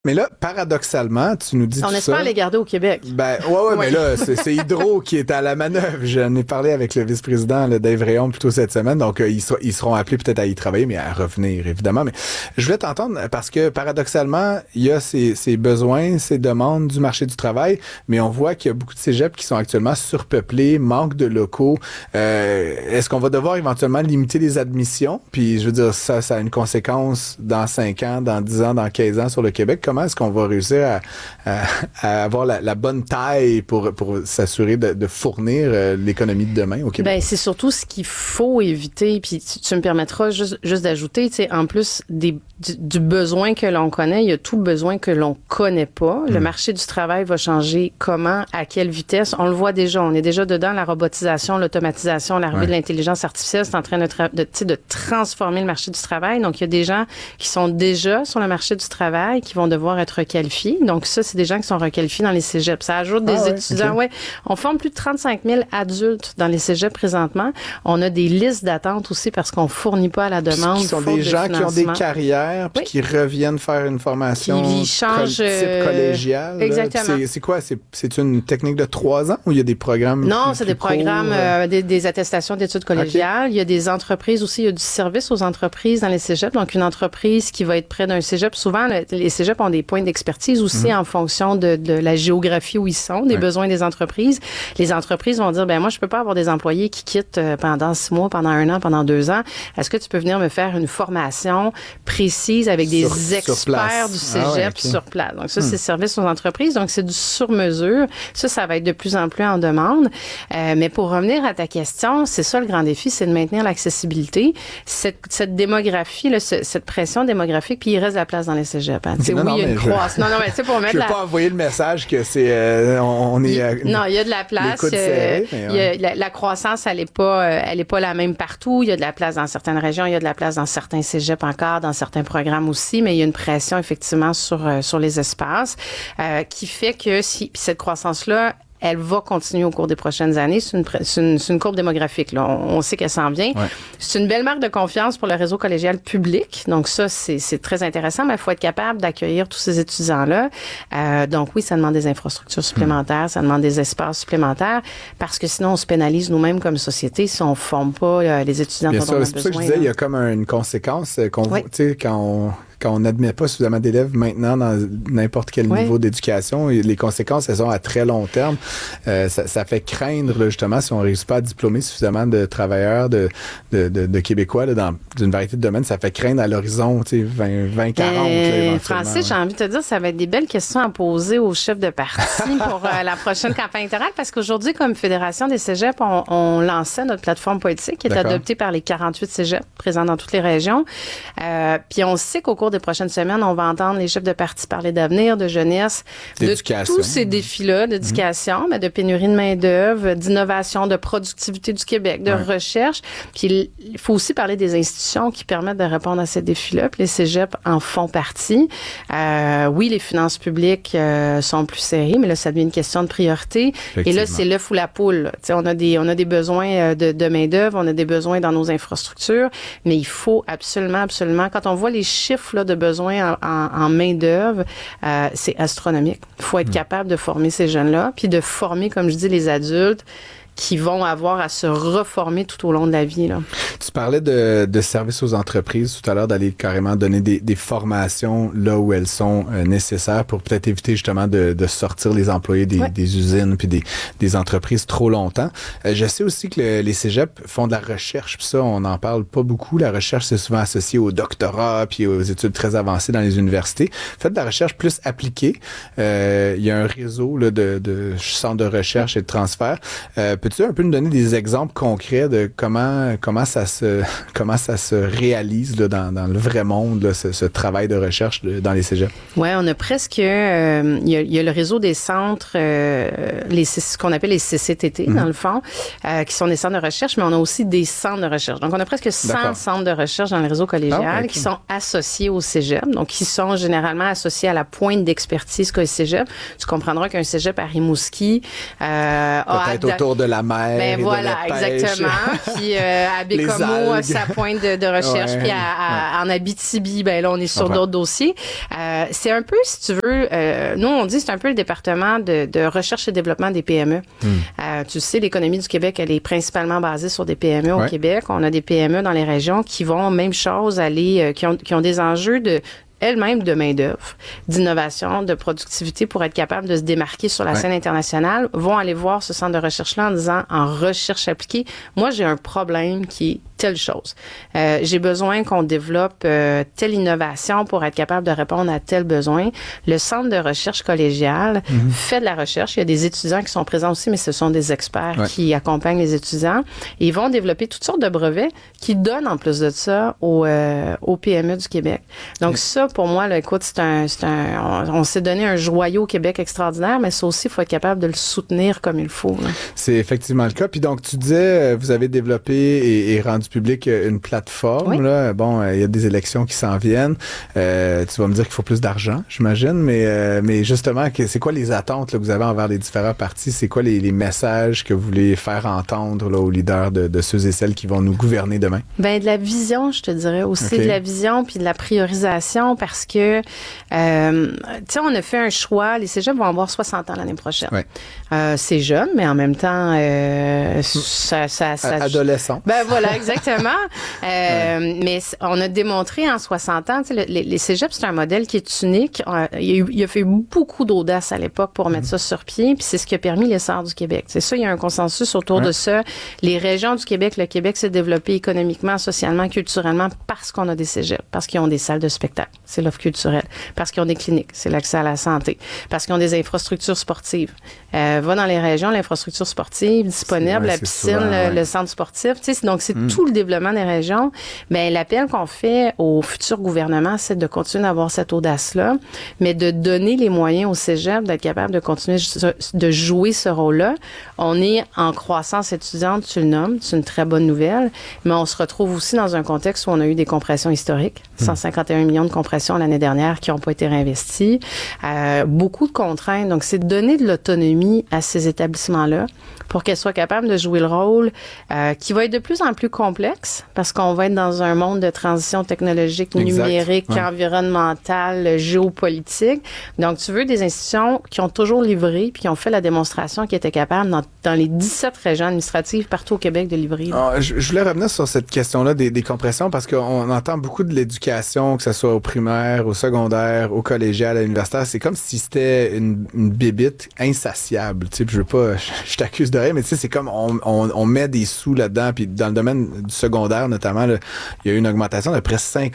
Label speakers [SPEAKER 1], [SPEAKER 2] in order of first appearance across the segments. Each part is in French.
[SPEAKER 1] Mais là, paradoxalement, tu nous dis
[SPEAKER 2] On
[SPEAKER 1] tout
[SPEAKER 2] espère
[SPEAKER 1] ça.
[SPEAKER 2] les garder au Québec.
[SPEAKER 1] Ben, ouais, mais là, c'est Hydro qui est à la manœuvre. J'en ai parlé avec le vice-président, le Dave Rayon, plus tôt cette semaine. Donc, ils seront appelés peut-être à y travailler, mais à revenir, évidemment. Mais je voulais t'entendre parce que, paradoxalement, il y a ces besoins, ces demandes du marché du travail, mais on voit qu'il y a beaucoup de cégeps qui sont actuellement surpeuplés, manque de locaux. Est-ce qu'on va devoir éventuellement limiter les admissions? Puis, je veux dire, ça a une conséquence dans 5 ans, dans 10 ans, dans 15 ans sur le Québec. Comment est-ce qu'on va réussir à avoir la bonne taille pour s'assurer de fournir l'économie de demain au Québec?
[SPEAKER 2] Ben, c'est surtout ce qu'il faut éviter. Puis tu me permettras juste d'ajouter, tu sais, en plus du besoin que l'on connaît, il y a tout le besoin que l'on connaît pas. Le marché du travail va changer comment, à quelle vitesse. On le voit déjà. On est déjà dedans. La robotisation, l'automatisation, l'arrivée de l'intelligence artificielle, c'est en train de transformer le marché du travail. Donc, il y a des gens qui sont déjà sur le marché du travail qui vont devoir être requalifiés. Donc, ça, c'est des gens qui sont requalifiés dans les cégeps. Ça ajoute des étudiants. Okay. Ouais, on forme plus de 35 000 adultes dans les cégeps présentement. On a des listes d'attente aussi parce qu'on fournit pas à la demande.
[SPEAKER 1] Qui sont des gens qui ont des carrières puis qui reviennent faire une formation type collégiale.
[SPEAKER 2] Exactement.
[SPEAKER 1] C'est quoi? C'est une technique de 3 ans ou il y a des programmes?
[SPEAKER 2] Non, c'est des programmes, des attestations d'études collégiales. Okay. Il y a des entreprises aussi, il y a du service aux entreprises dans les cégeps. Donc, une entreprise qui va être près d'un cégep, souvent, les cégeps ont des points d'expertise aussi en fonction de la géographie où ils sont, des besoins des entreprises. Les entreprises vont dire, ben moi, je peux pas avoir des employés qui quittent pendant 6 mois, pendant 1 an, pendant 2 ans. Est-ce que tu peux venir me faire une formation précise avec des experts du cégep sur place? Donc, ça, c'est service aux entreprises. Donc, c'est du sur-mesure. Ça va être de plus en plus en demande. Mais pour revenir à ta question, c'est ça le grand défi, c'est de maintenir l'accessibilité. Cette démographie, là, cette pression démographique, puis il reste de la place dans les cégeps. Hein. Il y a une croissance. Non, mais tu sais, pour mettre
[SPEAKER 1] je veux pas envoyer le message que c'est... on est...
[SPEAKER 2] Non, il y a de la place. La croissance, elle est pas la même partout. Il y a de la place dans certaines régions, il y a de la place dans certains cégeps encore, dans certains programmes aussi, mais il y a une pression effectivement sur les espaces qui fait que si cette croissance-là, elle va continuer au cours des prochaines années. C'est une courbe démographique. Là. On sait qu'elle s'en vient. Ouais. C'est une belle marque de confiance pour le réseau collégial public. Donc ça, c'est très intéressant, mais il faut être capable d'accueillir tous ces étudiants-là. Donc oui, ça demande des infrastructures supplémentaires, ça demande des espaces supplémentaires, parce que sinon, on se pénalise nous-mêmes comme société si on ne forme pas les étudiants dont on a besoin.
[SPEAKER 1] C'est pour ça que je disais, il y a comme une conséquence qu'on voit, tu sais, quand on n'admet pas suffisamment d'élèves maintenant dans n'importe quel niveau d'éducation, les conséquences, elles sont à très long terme. Ça fait craindre, là, justement, si on ne réussit pas à diplômer suffisamment de travailleurs, de Québécois là, d'une variété de domaines, ça fait craindre à l'horizon, tu sais, 2040.
[SPEAKER 2] Francis, j'ai envie de te dire, ça va être des belles questions à poser aux chefs de parti pour la prochaine campagne électorale, parce qu'aujourd'hui, comme Fédération des cégeps, on lançait notre plateforme politique qui est adoptée par les 48 cégeps présents dans toutes les régions. Puis on sait qu'au cours des prochaines semaines, on va entendre les chefs de parti parler d'avenir, de jeunesse, de tous ces défis-là, d'éducation, mais de pénurie de main-d'œuvre, d'innovation, de productivité du Québec, de recherche. Puis il faut aussi parler des institutions qui permettent de répondre à ces défis-là. Puis les cégeps en font partie. Oui, les finances publiques sont plus serrées, mais là, ça devient une question de priorité. Et là, c'est l'œuf ou la poule. On a des besoins de main-d'œuvre, on a des besoins dans nos infrastructures, mais il faut absolument, quand on voit les chiffres là, de besoins en main-d'œuvre, c'est astronomique. Il faut être capable de former ces jeunes-là, puis de former, comme je dis, les adultes qui vont avoir à se reformer tout au long de la vie. Là.
[SPEAKER 1] Tu parlais de services aux entreprises tout à l'heure, d'aller carrément donner des formations là où elles sont nécessaires pour peut-être éviter justement de sortir les employés des usines puis des entreprises trop longtemps. Je sais aussi que les cégeps font de la recherche, puis ça, on n'en parle pas beaucoup. La recherche, c'est souvent associé au doctorat puis aux études très avancées dans les universités. Faites de la recherche plus appliquée. Il y a un réseau là, de centres de recherche et de transfert. Peux-tu un peu nous donner des exemples concrets de comment ça se réalise là, dans le vrai monde, là, ce travail de recherche dans les cégeps?
[SPEAKER 2] Oui, on a presque... il y a le réseau des centres, ce qu'on appelle les CCTT, dans le fond, qui sont des centres de recherche, mais on a aussi des centres de recherche. Donc, on a presque 100 centres de recherche dans le réseau collégial qui sont associés au cégep, donc qui sont généralement associés à la pointe d'expertise qu'est le cégep. Tu comprendras qu'un cégep à Rimouski...
[SPEAKER 1] peut-être autour de la mer.
[SPEAKER 2] Ben voilà, exactement. Puis à Bécomo, ça pointe de recherche. Puis en Abitibi, ben là, on est sur d'autres dossiers. C'est un peu, si tu veux, nous, on dit c'est un peu le département de recherche et développement des PME. Tu sais, l'économie du Québec, elle est principalement basée sur des PME au Québec. On a des PME dans les régions qui vont, même chose, aller, qui ont des enjeux elles-mêmes de main-d'œuvre, d'innovation, de productivité pour être capable de se démarquer sur la scène internationale, vont aller voir ce centre de recherche-là en disant, en recherche appliquée, moi, j'ai un problème qui est telle chose. J'ai besoin qu'on développe telle innovation pour être capable de répondre à tel besoin. Le centre de recherche collégial fait de la recherche. Il y a des étudiants qui sont présents aussi, mais ce sont des experts qui accompagnent les étudiants. Et ils vont développer toutes sortes de brevets qui donnent en plus de ça aux PME du Québec. Donc ça, pour moi, là, écoute, on s'est donné un joyau au Québec extraordinaire, mais ça aussi, il faut être capable de le soutenir comme il faut. Là.
[SPEAKER 1] C'est effectivement le cas. Puis donc, tu disais, vous avez développé et rendu public une plateforme. Là. Bon, il y a des élections qui s'en viennent. Tu vas me dire qu'il faut plus d'argent, j'imagine, mais justement, c'est quoi les attentes là, que vous avez envers les différents partis? C'est quoi les messages que vous voulez faire entendre là, aux leaders de ceux et celles qui vont nous gouverner demain? Ben
[SPEAKER 2] de la vision, je te dirais aussi, de la vision puis de la priorisation parce que, tu sais, on a fait un choix. Les cégeps vont avoir 60 ans l'année prochaine. C'est jeune, mais en même temps, ça
[SPEAKER 1] adolescent.
[SPEAKER 2] Ben voilà, exactement. Mais on a démontré en 60 ans, les cégeps, c'est un modèle qui est unique. Il a fait beaucoup d'audace à l'époque pour mettre ça sur pied, puis c'est ce qui a permis l'essor du Québec. C'est ça, il y a un consensus autour de ça. Les régions du Québec, le Québec s'est développé économiquement, socialement, culturellement parce qu'on a des cégeps, parce qu'ils ont des salles de spectacle, c'est l'offre culturelle, parce qu'ils ont des cliniques, c'est l'accès à la santé, parce qu'ils ont des infrastructures sportives. Va dans les régions, l'infrastructure sportive disponible, la piscine, souvent, le centre sportif, tu sais, donc c'est tout le développement des régions. Ben l'appel qu'on fait au futur gouvernement, c'est de continuer d'avoir cette audace-là, mais de donner les moyens au cégep d'être capable de continuer de jouer ce rôle-là. On est en croissance étudiante, tu le nommes, c'est une très bonne nouvelle, mais on se retrouve aussi dans un contexte où on a eu des compressions historiques, 151 millions de compressions l'année dernière qui n'ont pas été réinvesties, beaucoup de contraintes. Donc, c'est de donner de l'autonomie à ces établissements-là pour qu'elles soient capables de jouer le rôle qui va être de plus en plus complexe parce qu'on va être dans un monde de transition technologique, numérique, environnementale, géopolitique. Donc, tu veux des institutions qui ont toujours livré puis qui ont fait la démonstration qui étaient capables dans les 17 régions administratives partout au Québec de livrer.
[SPEAKER 1] Je voulais revenir sur cette question-là des compressions parce qu'on entend beaucoup de l'éducation, que ce soit au primaire, au secondaire, au collégial, à l'universitaire. C'est comme si c'était une bébite insatiable. Tu sais, je veux pas, je t'accuse de rien, mais tu sais, c'est comme on met des sous là-dedans. Puis dans le domaine du secondaire, notamment, là, il y a eu une augmentation de près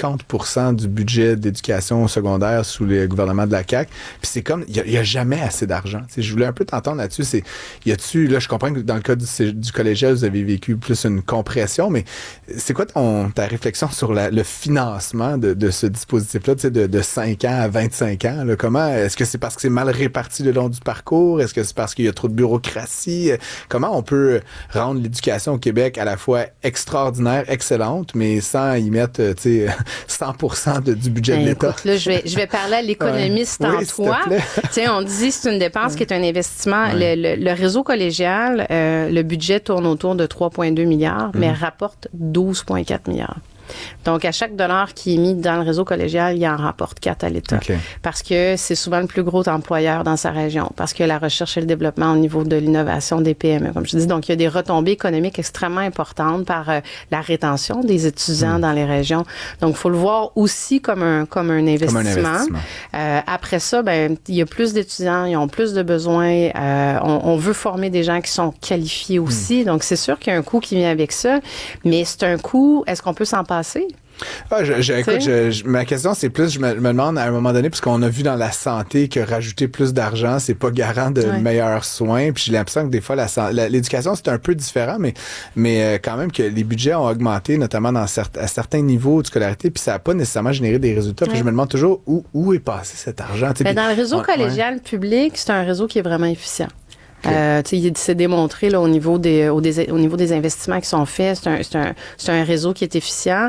[SPEAKER 1] 50% du budget d'éducation au secondaire sous le gouvernement de la CAQ. Puis c'est comme, il y a jamais assez d'argent. Tu sais, je voulais un peu t'entendre là-dessus. Là, je comprends que dans le cas du collégial, vous avez vécu plus une compression, mais c'est quoi ta réflexion sur le financement de ce dispositif-là, tu sais, de 5 ans à 25 ans? Là, comment, est-ce que c'est parce que c'est mal réparti le long du parcours? Est-ce que c'est parce qu'il y a trop de bureaucratie? Comment on peut rendre l'éducation au Québec à la fois extraordinaire, excellente, mais sans y mettre, tu sais, 100% du budget de l'État?
[SPEAKER 2] Écoute, là, je vais parler à l'économiste en toi. Tu sais, on dit c'est une dépense qui est un investissement. Le réseau collégial, le budget tourne autour de 3,2 milliards, mais rapporte 12,4 milliards. Donc, à chaque dollar qui est mis dans le réseau collégial, il en rapporte 4 à l'État. Okay. Parce que c'est souvent le plus gros employeur dans sa région. Parce que la recherche et le développement au niveau de l'innovation des PME, comme je dis. Donc, il y a des retombées économiques extrêmement importantes par la rétention des étudiants dans les régions. Donc, il faut le voir aussi comme un investissement. Comme un investissement. Après ça, ben, il y a plus d'étudiants, ils ont plus de besoins. On veut former des gens qui sont qualifiés aussi. Donc, c'est sûr qu'il y a un coût qui vient avec ça. Mais c'est un coût, est-ce qu'on peut s'en passer?
[SPEAKER 1] Écoute, ma question, c'est plus, je me demande à un moment donné, puisqu'on a vu dans la santé que rajouter plus d'argent, c'est pas garant de meilleurs soins. Puis j'ai l'impression que des fois, l'éducation, c'est un peu différent, mais quand même que les budgets ont augmenté, notamment à certains niveaux de scolarité, puis ça n'a pas nécessairement généré des résultats. Puis je me demande toujours où est passé cet argent.
[SPEAKER 2] Dans le réseau collégial public, c'est un réseau qui est vraiment efficient. C'est démontré là, au niveau des investissements qui sont faits. C'est un réseau qui est efficient.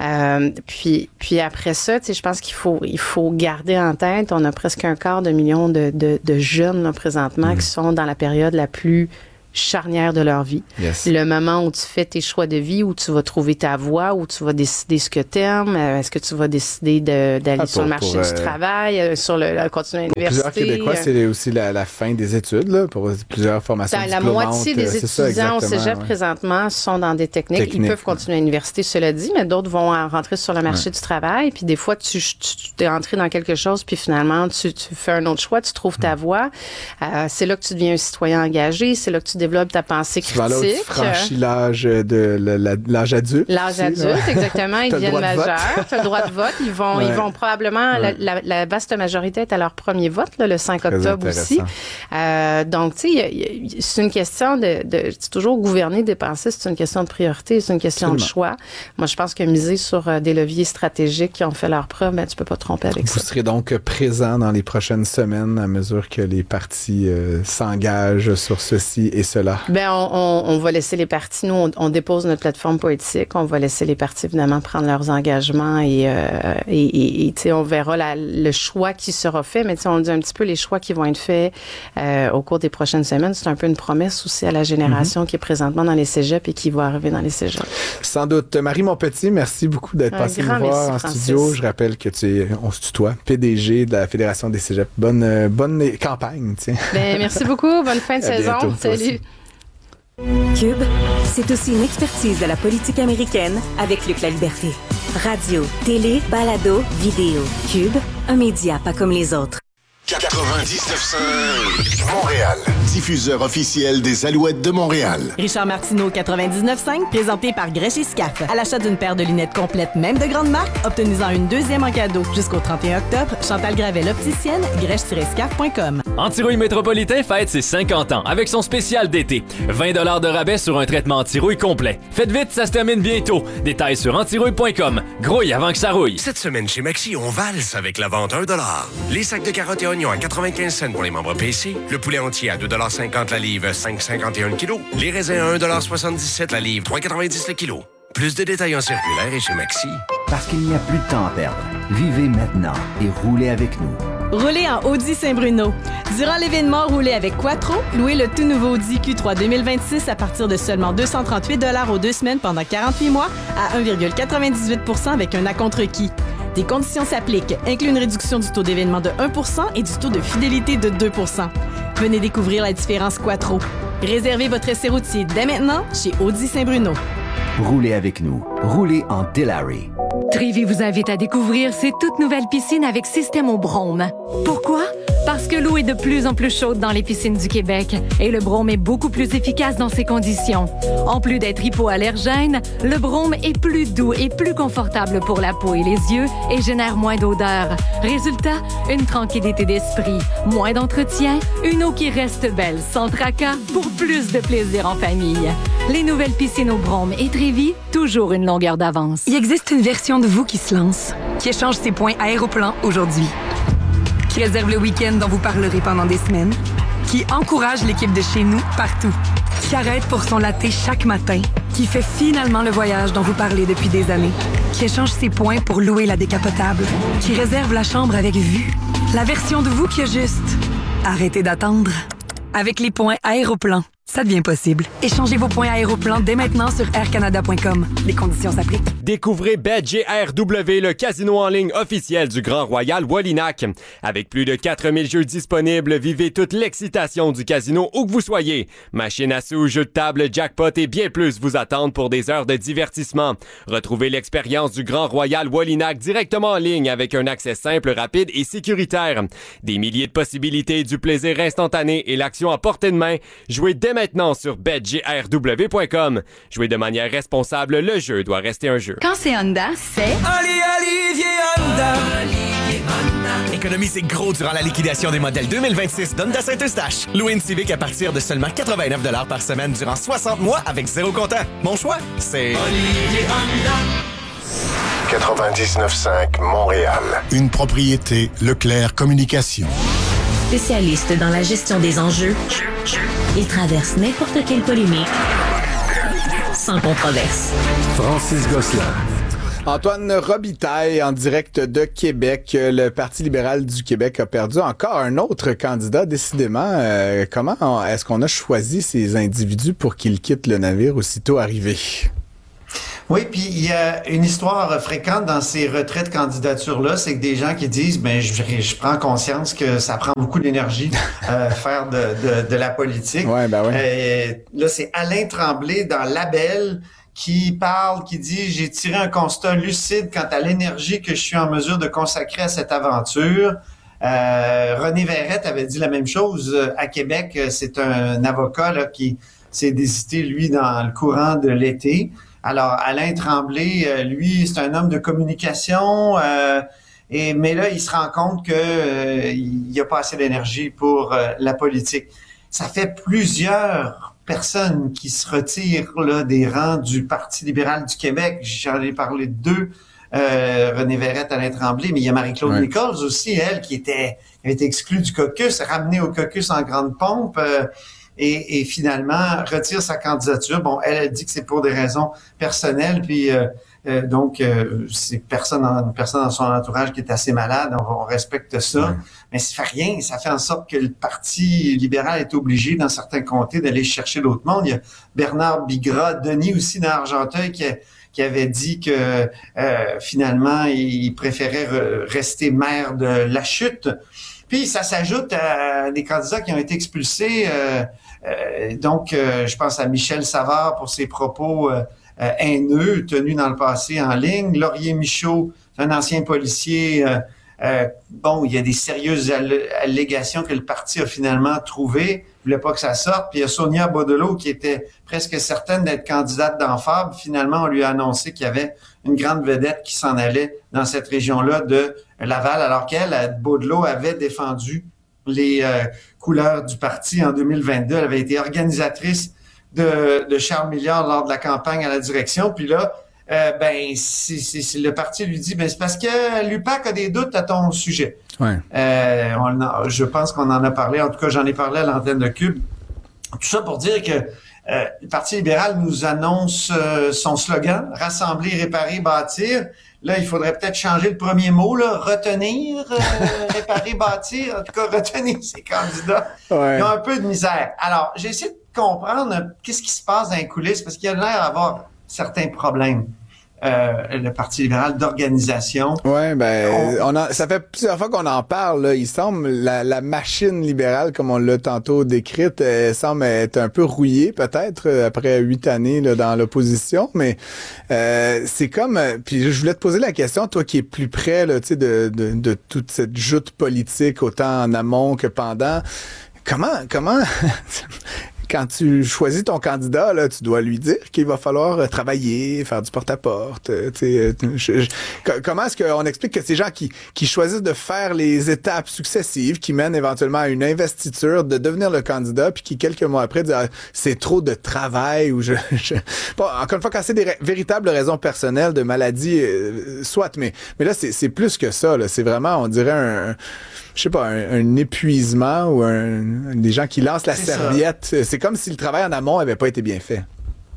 [SPEAKER 2] Puis après ça, je pense qu'il faut garder en tête, on a presque 250 000 de jeunes là, présentement qui sont dans la période la plus charnière de leur vie.
[SPEAKER 1] Yes.
[SPEAKER 2] Le moment où tu fais tes choix de vie, où tu vas trouver ta voie, où tu vas décider ce que t'aimes, est-ce que tu vas décider d'aller sur le marché du travail, continuer à l'université.
[SPEAKER 1] Pour plusieurs Québécois, c'est aussi la fin des études, là, pour plusieurs formations diplômantes.
[SPEAKER 2] La moitié des étudiants au cégep présentement sont dans des techniques. Ils peuvent continuer à l'université, cela dit, mais d'autres vont rentrer sur le marché du travail. Puis des fois, tu es entré dans quelque chose, puis finalement, tu fais un autre choix, tu trouves ta voie. C'est là que tu deviens un citoyen engagé, c'est là que tu développes ta pensée critique. Là, tu
[SPEAKER 1] franchis l'âge l'âge adulte.
[SPEAKER 2] L'âge adulte, exactement. Ils deviennent majeurs. Tu as le droit de vote. Ils vont probablement, la vaste majorité est à leur premier vote, là, le 5 octobre aussi. Donc, tu sais, c'est une question c'est toujours gouverner, dépenser, c'est une question de priorité, c'est une question de choix. Moi, je pense que miser sur des leviers stratégiques qui ont fait leur preuve, tu peux pas te tromper avec ça.
[SPEAKER 1] Vous serez donc présent dans les prochaines semaines à mesure que les partis s'engagent sur ceci et cela?
[SPEAKER 2] Bien, on va laisser les partis, nous, on dépose notre plateforme politique, on va laisser les partis, évidemment, prendre leurs engagements et tu sais, on verra le choix qui sera fait, mais tu sais, on dit un petit peu les choix qui vont être faits au cours des prochaines semaines. C'est un peu une promesse aussi à la génération qui est présentement dans les cégeps et qui va arriver dans les cégeps.
[SPEAKER 1] Sans doute. Marie Montpetit, merci beaucoup d'être passée nous voir en studio. Je rappelle que on se tutoie, PDG de la Fédération des cégeps. Bonne campagne, tiens.
[SPEAKER 2] Ben, merci beaucoup. Bonne fin de saison.
[SPEAKER 1] Bientôt.
[SPEAKER 2] Salut.
[SPEAKER 3] Cube, c'est aussi une expertise de la politique américaine avec Luc La Liberté. Radio, télé, balado, vidéo. Cube, un média pas comme les autres.
[SPEAKER 4] 99.5 Montréal, diffuseur officiel des Alouettes de Montréal.
[SPEAKER 5] Richard Martineau, 99.5, présenté par Grèche et Scaf. À l'achat d'une paire de lunettes complètes, même de grande marque, obtenez-en une deuxième en cadeau. Jusqu'au 31 octobre, Chantal Gravel, opticienne, grèche-scaf.com.
[SPEAKER 6] Antirouille Métropolitain fête ses 50 ans avec son spécial d'été. 20 $ de rabais sur un traitement antirouille complet. Faites vite, ça se termine bientôt. Détails sur antirouille.com. Grouille avant que ça rouille.
[SPEAKER 7] Cette semaine chez Maxi, on valse avec la vente $1. Les sacs de carottes et oignons à 95 cents pour les membres PC. Le poulet entier à 2,50 $ la livre, 5,51 kg. Les raisins à 1,77 $ la livre, 3,90 le kilo. Plus de détails en circulaire et chez Maxi.
[SPEAKER 8] Parce qu'il n'y a plus de temps à perdre. Vivez maintenant et roulez avec nous.
[SPEAKER 5] Roulez en Audi Saint-Bruno. Durant l'événement Roulez avec Quattro, louez le tout nouveau Audi Q3 2026 à partir de seulement 238 $ aux 2 semaines pendant 48 mois à 1,98 % avec un acompte requis. Des conditions s'appliquent, inclut une réduction du taux d'événement de 1 % et du taux de fidélité de 2 %. Venez découvrir la différence Quattro. Réservez votre essai routier dès maintenant chez Audi Saint-Bruno.
[SPEAKER 8] Roulez avec nous. Roulez en Delary.
[SPEAKER 9] Trévi vous invite à découvrir ses toutes nouvelles piscines avec système au brome. Pourquoi? Parce que l'eau est de plus en plus chaude dans les piscines du Québec et le brome est beaucoup plus efficace dans ces conditions. En plus d'être hypoallergène, le brome est plus doux et plus confortable pour la peau et les yeux et génère moins d'odeur. Résultat, une tranquillité d'esprit, moins d'entretien, une eau qui reste belle sans tracas pour plus de plaisir en famille. Les nouvelles piscines au brome et Trévi, toujours une longueur d'avance.
[SPEAKER 10] Il existe une version de vous qui se lance, qui échange ses points Aéroplan aujourd'hui, qui réserve le week-end dont vous parlerez pendant des semaines, qui encourage l'équipe de chez nous partout, qui arrête pour son latte chaque matin, qui fait finalement le voyage dont vous parlez depuis des années, qui échange ses points pour louer la décapotable, qui réserve la chambre avec vue. La version de vous qui a juste arrêtez d'attendre. Avec les points Aéroplan, ça devient possible. Échangez vos points Aéroplan dès maintenant sur aircanada.com. Les conditions s'appliquent.
[SPEAKER 11] Découvrez BetGRW, le casino en ligne officiel du Grand Royal Wallinac. Avec plus de 4000 jeux disponibles, vivez toute l'excitation du casino où que vous soyez. Machines à sous, jeux de table, jackpot et bien plus vous attendent pour des heures de divertissement. Retrouvez l'expérience du Grand Royal Wallinac directement en ligne avec un accès simple, rapide et sécuritaire. Des milliers de possibilités, du plaisir instantané et l'action à portée de main. Jouez dès maintenant sur betgrw.com. Jouez de manière responsable, le jeu doit rester un jeu.
[SPEAKER 12] Quand c'est Honda, c'est...
[SPEAKER 13] Olivier Honda. Économisez gros durant la liquidation des modèles 2026 d'Honda Saint-Eustache. Louez une Civic à partir de seulement 89 $ par semaine durant 60 mois avec 0 comptant. Mon choix, c'est... Olivier
[SPEAKER 4] Honda. 99.5 Montréal. Une propriété Leclerc Communication.
[SPEAKER 3] Spécialiste dans la gestion des enjeux, il traverse n'importe quelle polémique sans controverse.
[SPEAKER 8] Francis Gosselin.
[SPEAKER 1] Antoine Robitaille, en direct de Québec. Le Parti libéral du Québec a perdu encore un autre candidat, décidément. Comment est-ce qu'on a choisi ces individus pour qu'ils quittent le navire aussitôt arrivés?
[SPEAKER 12] Oui, puis il y a une histoire fréquente dans ces retraits de candidature-là, c'est que des gens qui disent, je prends conscience que ça prend beaucoup d'énergie faire de la politique.
[SPEAKER 1] Ouais.
[SPEAKER 12] Là, c'est Alain Tremblay dans Label qui dit « J'ai tiré un constat lucide quant à l'énergie que je suis en mesure de consacrer à cette aventure. » René Verrette avait dit la même chose à Québec. C'est un avocat là, qui s'est désisté, lui, dans le courant de l'été. Alors, Alain Tremblay, lui, c'est un homme de communication, mais là, il se rend compte qu'il n'y a pas assez d'énergie pour la politique. Ça fait plusieurs personnes qui se retirent là, des rangs du Parti libéral du Québec. J'en ai parlé de deux, René Verrette, Alain Tremblay, mais il y a Marie-Claude Nichols aussi, elle, qui avait été exclue du caucus, ramenée au caucus en grande pompe. Et finalement retire sa candidature. Bon, elle dit que c'est pour des raisons personnelles, puis donc c'est personne dans son entourage qui est assez malade. On respecte ça, ouais. Mais ça fait rien. Ça fait en sorte que le Parti libéral est obligé, dans certains comtés, d'aller chercher d'autres mondes. Il y a Bernard Bigra, Denis aussi dans Argenteuil, qui avait dit que finalement il préférait rester maire de La Chute. Puis ça s'ajoute à des candidats qui ont été expulsés. Donc, je pense à Michel Savard pour ses propos haineux tenus dans le passé en ligne. Laurier Michaud, un ancien policier. Il y a des sérieuses allégations que le parti a finalement trouvées. Il voulait pas que ça sorte. Puis il y a Sonia Baudelot qui était presque certaine d'être candidate dans FAB. Finalement, on lui a annoncé qu'il y avait une grande vedette qui s'en allait dans cette région-là de Laval, alors qu'elle, Baudelot, avait défendu les couleurs du parti en 2022. Elle avait été organisatrice de Charles Milliard lors de la campagne à la direction. Puis là, le parti lui dit, c'est parce que l'UPAC a des doutes à ton sujet.
[SPEAKER 1] Ouais.
[SPEAKER 12] Je pense qu'on en a parlé. En tout cas, j'en ai parlé à l'antenne de Cube. Tout ça pour dire que le Parti libéral nous annonce son slogan, « Rassembler, réparer, bâtir ». Là, il faudrait peut-être changer le premier mot, là, retenir, réparer, bâtir. En tout cas, retenir ces candidats.
[SPEAKER 1] Ouais.
[SPEAKER 12] Ils ont un peu de misère. Alors, j'ai essayé de comprendre qu'est-ce qui se passe dans les coulisses, parce qu'il y a l'air d'avoir certains problèmes. Le Parti libéral d'organisation.
[SPEAKER 1] Oui, ça fait plusieurs fois qu'on en parle. Là. Il semble, la machine libérale, comme on l'a tantôt décrite, semble être un peu rouillée, peut-être, après 8 années là, dans l'opposition. Mais c'est comme... puis je voulais te poser la question, toi qui es plus près là, de toute cette joute politique, autant en amont que pendant. Comment quand tu choisis ton candidat, là, tu dois lui dire qu'il va falloir travailler, faire du porte-à-porte. Comment est-ce qu'on explique que ces gens qui choisissent de faire les étapes successives, qui mènent éventuellement à une investiture, de devenir le candidat, puis qui, quelques mois après, disent c'est trop de travail, ou Bon, encore une fois, quand c'est des véritables raisons personnelles de maladie, soit, mais là, c'est plus que ça. Là. C'est vraiment, on dirait un épuisement ou des gens qui lancent la serviette. C'est comme si le travail en amont avait pas été bien fait.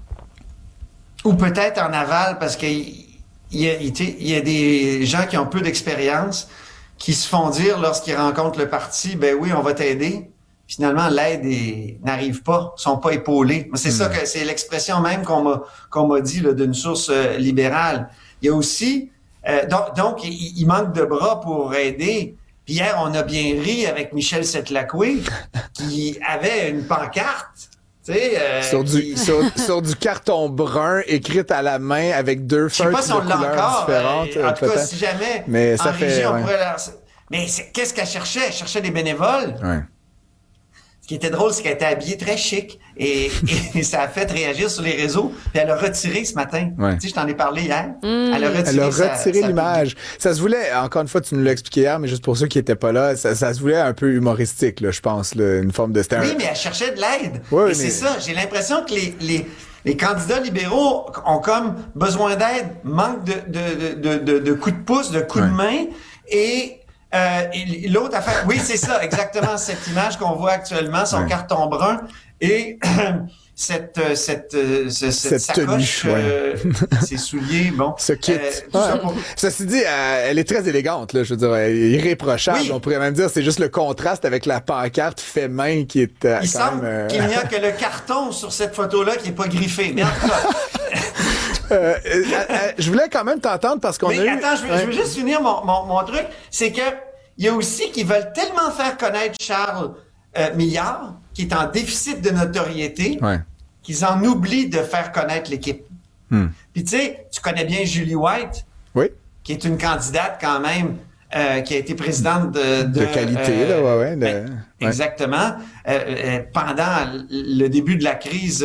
[SPEAKER 12] Ou peut-être en aval, parce qu'il y a des gens qui ont peu d'expérience qui se font dire lorsqu'ils rencontrent le parti, ben oui, on va t'aider. Finalement, l'aide n'arrive pas, sont pas épaulés. C'est ça que c'est l'expression même qu'on m'a dit là, d'une source libérale. Il y a aussi donc il manque de bras pour aider. Puis hier, on a bien ri avec Michel Setlacoué, qui avait une pancarte, tu sais...
[SPEAKER 1] sur du carton brun, écrite à la main, avec deux feutres de couleurs différentes.
[SPEAKER 12] En tout cas, si jamais,
[SPEAKER 1] mais ça
[SPEAKER 12] en régie, on
[SPEAKER 1] ouais.
[SPEAKER 12] pourrait... Mais qu'est-ce qu'elle cherchait? Elle cherchait des bénévoles.
[SPEAKER 1] Ouais.
[SPEAKER 12] Ce qui était drôle, c'est qu'elle était habillée très chic et ça a fait réagir sur les réseaux. Puis elle a retiré ce matin.
[SPEAKER 1] Ouais.
[SPEAKER 12] Tu sais, je t'en ai parlé hier. Elle a
[SPEAKER 1] retiré l'image. Ça se voulait, encore une fois, tu nous l'as expliqué hier, mais juste pour ceux qui étaient pas là, ça se voulait un peu humoristique, là, je pense, là, une forme de...
[SPEAKER 12] Oui, mais elle cherchait de l'aide.
[SPEAKER 1] Oui,
[SPEAKER 12] c'est ça. J'ai l'impression que les candidats libéraux ont comme besoin d'aide, manque de coups de pouce, de coups de main et l'autre affaire, oui, c'est ça, exactement cette image qu'on voit actuellement, son carton brun. Et cette sacoche, ses souliers, bon.
[SPEAKER 1] Ce kit. Ceci dit, elle est très élégante, là. Je veux dire, elle est irréprochable. Oui. On pourrait même dire, c'est juste le contraste avec la pancarte fait main qui est
[SPEAKER 12] Il semble qu'il n'y a que le carton sur cette photo-là qui est pas griffé. Mais en tout cas.
[SPEAKER 1] Je voulais quand même t'entendre parce qu'on a eu...
[SPEAKER 12] Attends, je veux juste finir mon truc. C'est que il y a aussi qui veulent tellement faire connaître Charles Milliard, qui est en déficit de notoriété, qu'ils en oublient de faire connaître l'équipe. Puis tu sais, tu connais bien Julie White, qui est une candidate quand même, qui a été présidente de
[SPEAKER 1] qualité, là,
[SPEAKER 12] exactement. Pendant le début de la crise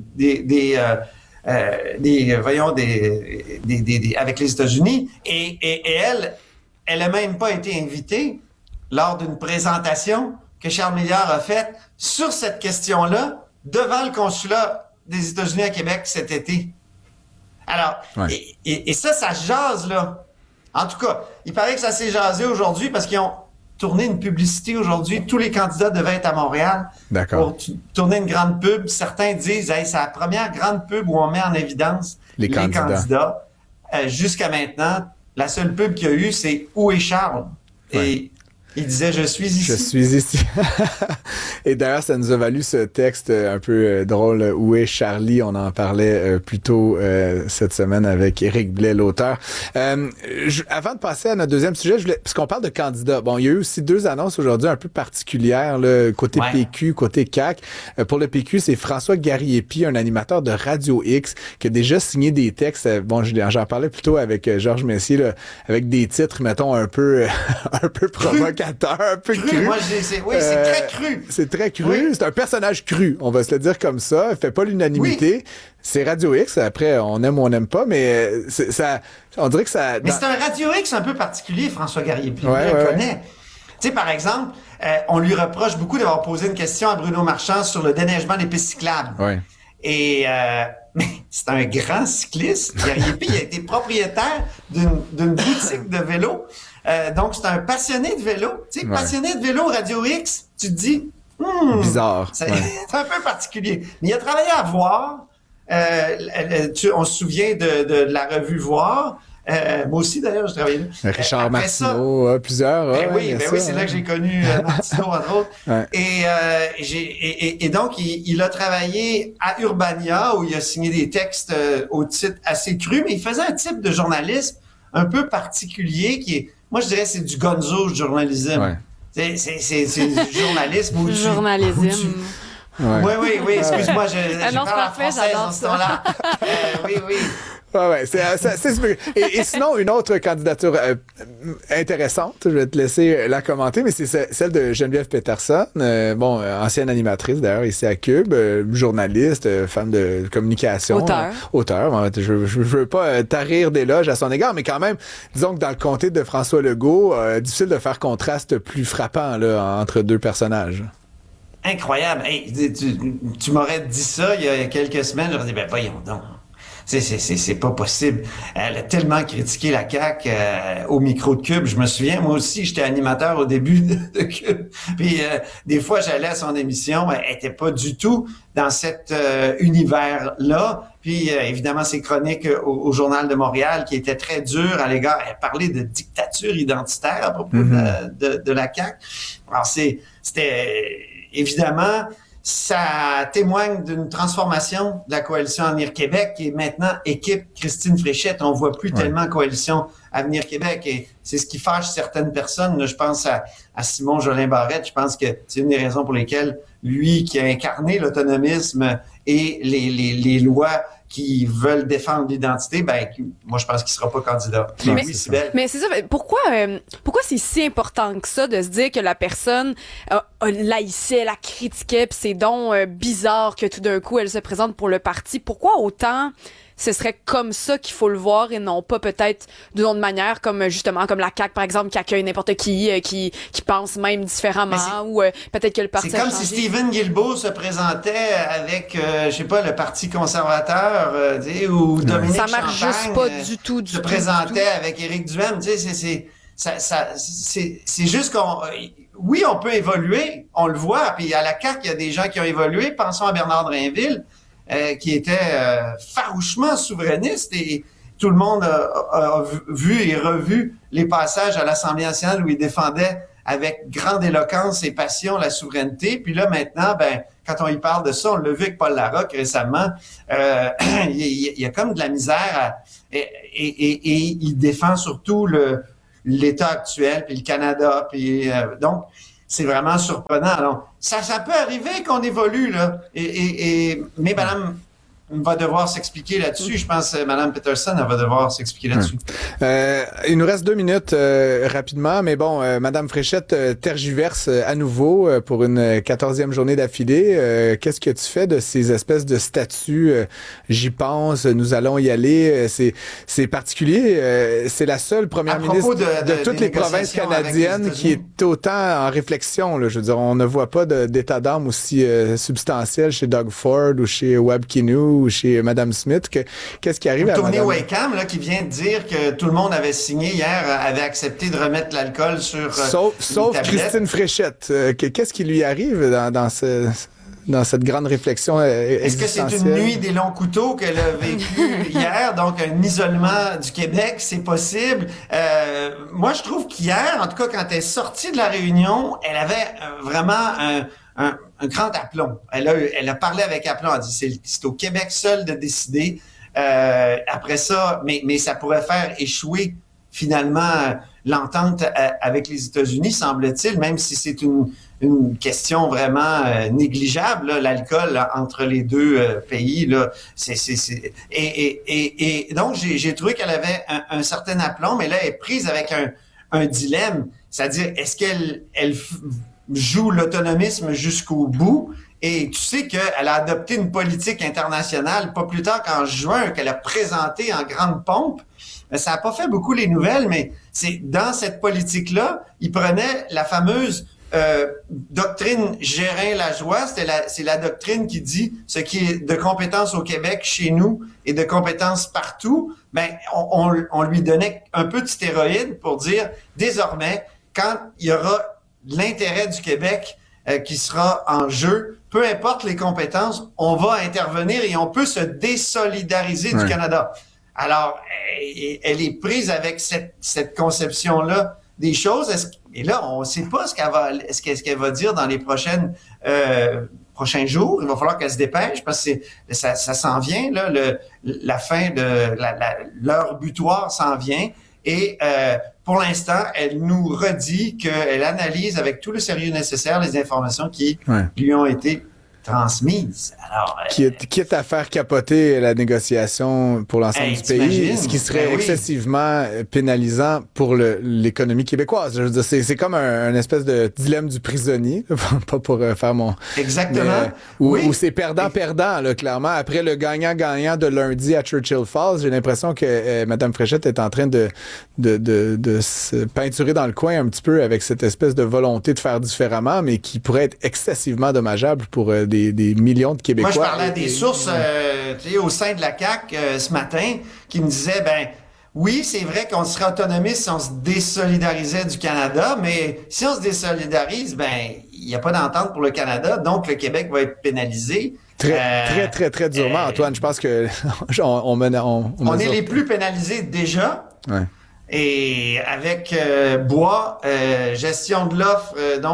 [SPEAKER 12] avec les États-Unis, et elle a même pas été invitée lors d'une présentation que Charles Milliard a faite sur cette question-là devant le consulat des États-Unis à Québec cet été. Alors, et ça jase, là. En tout cas, il paraît que ça s'est jasé aujourd'hui parce qu'ils ont tourné une publicité aujourd'hui. Tous les candidats devaient être à Montréal pour tourner une grande pub. Certains disent, hey, c'est la première grande pub où on met en évidence les candidats. Jusqu'à maintenant, la seule pub qu'il y a eu, c'est « Où est Charles? » Et il disait « Je suis ici ».
[SPEAKER 1] Je suis ici. Et d'ailleurs, ça nous a valu ce texte un peu drôle « Où est Charlie? » On en parlait plus tôt cette semaine avec Éric Blais, l'auteur. Avant de passer à notre deuxième sujet, parce qu'on parle de candidats. Bon, il y a eu aussi 2 annonces aujourd'hui un peu particulières, là, côté PQ, côté CAQ. Pour le PQ, c'est François Gariepi, un animateur de Radio X, qui a déjà signé des textes. Bon, j'en parlais plutôt avec Georges Messier, là, avec des titres, mettons, un peu provocateurs. Un peu cru.
[SPEAKER 12] Moi, c'est très cru.
[SPEAKER 1] C'est très cru. C'est un personnage cru. On va se le dire comme ça. Il fait pas l'unanimité. C'est Radio X. Après, on aime ou on n'aime pas, mais on dirait que ça...
[SPEAKER 12] Mais c'est un Radio X un peu particulier, François Gariepi. On le connaît. Tu sais, par exemple, on lui reproche beaucoup d'avoir posé une question à Bruno Marchand sur le déneigement des pistes cyclables. Et... mais c'est un grand cycliste. Gariepi, il a été propriétaire d'une boutique de vélo. Donc, c'est un passionné de vélo. Tu sais, passionné de vélo Radio X, tu te dis...
[SPEAKER 1] bizarre.
[SPEAKER 12] C'est un peu particulier. Mais il a travaillé à Voir. On se souvient de la revue Voir. Moi aussi, d'ailleurs, je travaillais là.
[SPEAKER 1] Richard Martineau, plusieurs.
[SPEAKER 12] Oui, c'est là que j'ai connu Martineau, entre autres. Et donc, il a travaillé à Urbania, où il a signé des textes au titre assez cru, mais il faisait un type de journalisme un peu particulier qui est... Moi, je dirais c'est du gonzo journalisme. C'est du journalisme où
[SPEAKER 2] Journalisme.
[SPEAKER 12] Oui, excuse-moi, je parle en français dans ce temps-là. Oui.
[SPEAKER 1] Et sinon, une autre candidature intéressante, je vais te laisser la commenter, mais c'est celle de Geneviève Peterson, ancienne animatrice d'ailleurs ici à Cube, journaliste, femme de communication. Auteur. En fait, je veux pas tarir d'éloges à son égard, mais quand même, disons que dans le comté de François Legault, difficile de faire contraste plus frappant là, entre 2 personnages.
[SPEAKER 12] Incroyable. Hey, tu m'aurais dit ça il y a quelques semaines, j'aurais dit, voyons donc. C'est pas possible. Elle a tellement critiqué la CAQ au micro de Cube. Je me souviens, moi aussi, j'étais animateur au début de Cube. Puis des fois, j'allais à son émission. Elle était pas du tout dans cet univers-là. Puis évidemment, ses chroniques au Journal de Montréal qui étaient très dures à l'égard. Elle parlait de dictature identitaire à propos de la CAQ. Alors, c'était évidemment... Ça témoigne d'une transformation de la coalition Avenir Québec qui est maintenant équipe Christine Fréchette. On voit plus tellement coalition Avenir Québec et c'est ce qui fâche certaines personnes. Là, je pense à Simon Jolin Barrette. Je pense que c'est une des raisons pour lesquelles lui qui a incarné l'autonomisme et les lois qui veulent défendre l'identité, moi, je pense qu'il sera pas candidat.
[SPEAKER 14] Mais c'est ça. Pourquoi c'est si important que ça de se dire que la personne l'haïssait, la critiquait, puis c'est donc bizarre que tout d'un coup, elle se présente pour le parti? Pourquoi autant ce serait comme ça qu'il faut le voir et non pas peut-être d'une autre manière, comme justement comme la CAQ, par exemple, qui accueille n'importe qui pense même différemment, ou peut-être que le parti
[SPEAKER 12] c'est comme si Stephen Guilbeault se présentait avec, je sais pas, le Parti conservateur, ou Dominique Champagne.
[SPEAKER 14] Ça marche juste pas du tout.
[SPEAKER 12] Se présentait avec Éric Duhaime, c'est juste qu'on... oui, on peut évoluer, on le voit. Puis à la CAQ, il y a des gens qui ont évolué. Pensons à Bernard Drinville, qui était farouchement souverainiste, et tout le monde a vu et revu les passages à l'Assemblée nationale où il défendait avec grande éloquence et passion la souveraineté. Puis là, maintenant, quand on y parle de ça, on l'a vu avec Paul Larocque récemment, il y a comme de la misère et il défend surtout l'État actuel, puis le Canada, puis donc c'est vraiment surprenant. Alors, ça peut arriver qu'on évolue, là, mais Madame va devoir s'expliquer là-dessus. Je pense que Mme Peterson, elle va devoir s'expliquer là-dessus.
[SPEAKER 1] Il nous reste 2 minutes rapidement, mais bon, Mme Fréchette tergiverse à nouveau pour une 14e journée d'affilée. Qu'est-ce que tu fais de ces espèces de statuts? J'y pense, nous allons y aller. C'est particulier. C'est la seule première ministre de toutes les provinces canadiennes qui est autant en réflexion. Là. Je veux dire, on ne voit pas d'état d'âme aussi substantiel chez Doug Ford ou chez Webb Kinew ou chez Mme Smith. Qu'est-ce qui arrive à
[SPEAKER 12] Tony
[SPEAKER 1] Mme...
[SPEAKER 12] Wakeham, là, qui vient de dire que tout le monde avait signé hier, avait accepté de remettre l'alcool sur
[SPEAKER 1] sauf Christine Fréchette. Qu'est-ce qui lui arrive dans cette grande réflexion existentielle?
[SPEAKER 12] Est-ce que c'est une nuit des longs couteaux qu'elle a vécu hier? Donc, un isolement du Québec, c'est possible. Moi, je trouve qu'hier, en tout cas, quand elle est sortie de la réunion, elle avait vraiment un grand aplomb. Elle a parlé avec aplomb. Elle a dit, c'est au Québec seul de décider. Après ça, mais ça pourrait faire échouer finalement l'entente avec les États-Unis, semble-t-il, même si c'est une question vraiment négligeable, là, l'alcool entre les deux pays. Là, et donc, j'ai trouvé qu'elle avait un certain aplomb, mais là, elle est prise avec un dilemme. C'est-à-dire, est-ce qu'elle joue l'autonomisme jusqu'au bout? Et tu sais qu'elle a adopté une politique internationale pas plus tard qu'en juin, qu'elle a présentée en grande pompe. Ça n'a pas fait beaucoup les nouvelles, mais c'est dans cette politique-là, il prenait la fameuse doctrine Gérin-Lajoie. C'est la doctrine qui dit ce qui est de compétence au Québec, chez nous, et de compétence partout. On lui donnait un peu de stéroïdes pour dire, désormais, quand il y aura l'intérêt du Québec qui sera en jeu, peu importe les compétences, on va intervenir et on peut se désolidariser du Canada. Alors, elle est prise avec cette conception-là des choses. Et là, on ne sait pas ce qu'elle va dire dans les prochains jours. Il va falloir qu'elle se dépêche parce que ça s'en vient. Là, la fin de l'heure butoir s'en vient. Et pour l'instant, elle nous redit qu'elle analyse avec tout le sérieux nécessaire les informations qui lui ont été transmises. Alors,
[SPEAKER 1] Quitte à faire capoter la négociation pour l'ensemble du pays, ce qui serait excessivement pénalisant pour l'économie québécoise. Je veux dire, c'est comme un espèce de dilemme du prisonnier, pas pour faire mon...
[SPEAKER 12] Exactement.
[SPEAKER 1] Où c'est perdant-perdant, là, clairement. Après le gagnant-gagnant de lundi à Churchill Falls, j'ai l'impression que Mme Fréchette est en train de se peinturer dans le coin un petit peu avec cette espèce de volonté de faire différemment, mais qui pourrait être excessivement dommageable pour des millions de Québécois.
[SPEAKER 12] Moi, je parlais à des sources au sein de la CAQ ce matin qui me disaient, oui, c'est vrai qu'on serait autonomiste si on se désolidarisait du Canada, mais si on se désolidarise, il n'y a pas d'entente pour le Canada, donc le Québec va être pénalisé.
[SPEAKER 1] Très durement, Antoine. Je pense que on
[SPEAKER 12] est les plus pénalisés déjà.
[SPEAKER 1] Ouais.
[SPEAKER 12] Et avec Bois, gestion de l'offre,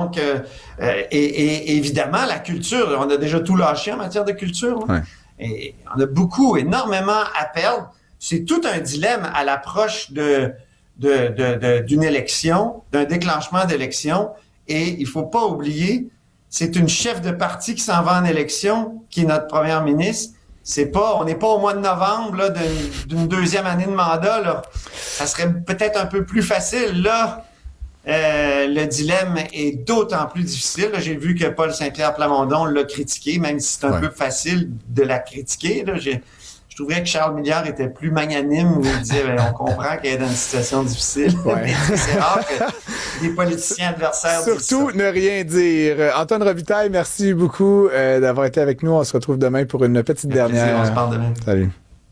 [SPEAKER 12] et évidemment la culture, on a déjà tout lâché en matière de culture. Hein? Ouais. Et on a énormément à perdre. C'est tout un dilemme à l'approche d'une élection, d'un déclenchement d'élection. Et il faut pas oublier, c'est une chef de parti qui s'en va en élection, qui est notre première ministre. On n'est pas au mois de novembre là, d'une deuxième année de mandat. Là. Ça serait peut-être un peu plus facile. Là, le dilemme est d'autant plus difficile. Là, j'ai vu que Paul Saint-Pierre Plamondon l'a critiqué, même si c'est un peu facile de la critiquer. Là. Je trouverais que Charles Milliard était plus magnanime où il disait on comprend qu'elle est dans une situation difficile. Mais c'est rare que des politiciens adversaires
[SPEAKER 1] surtout ne rien dire. Antoine Robitaille, merci beaucoup d'avoir été avec nous. On se retrouve demain pour une petite dernière.
[SPEAKER 12] On se parle demain.
[SPEAKER 1] Salut.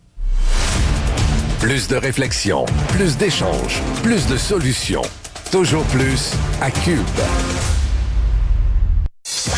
[SPEAKER 15] Plus de réflexion, plus d'échanges, plus de solutions. Toujours plus à Cube.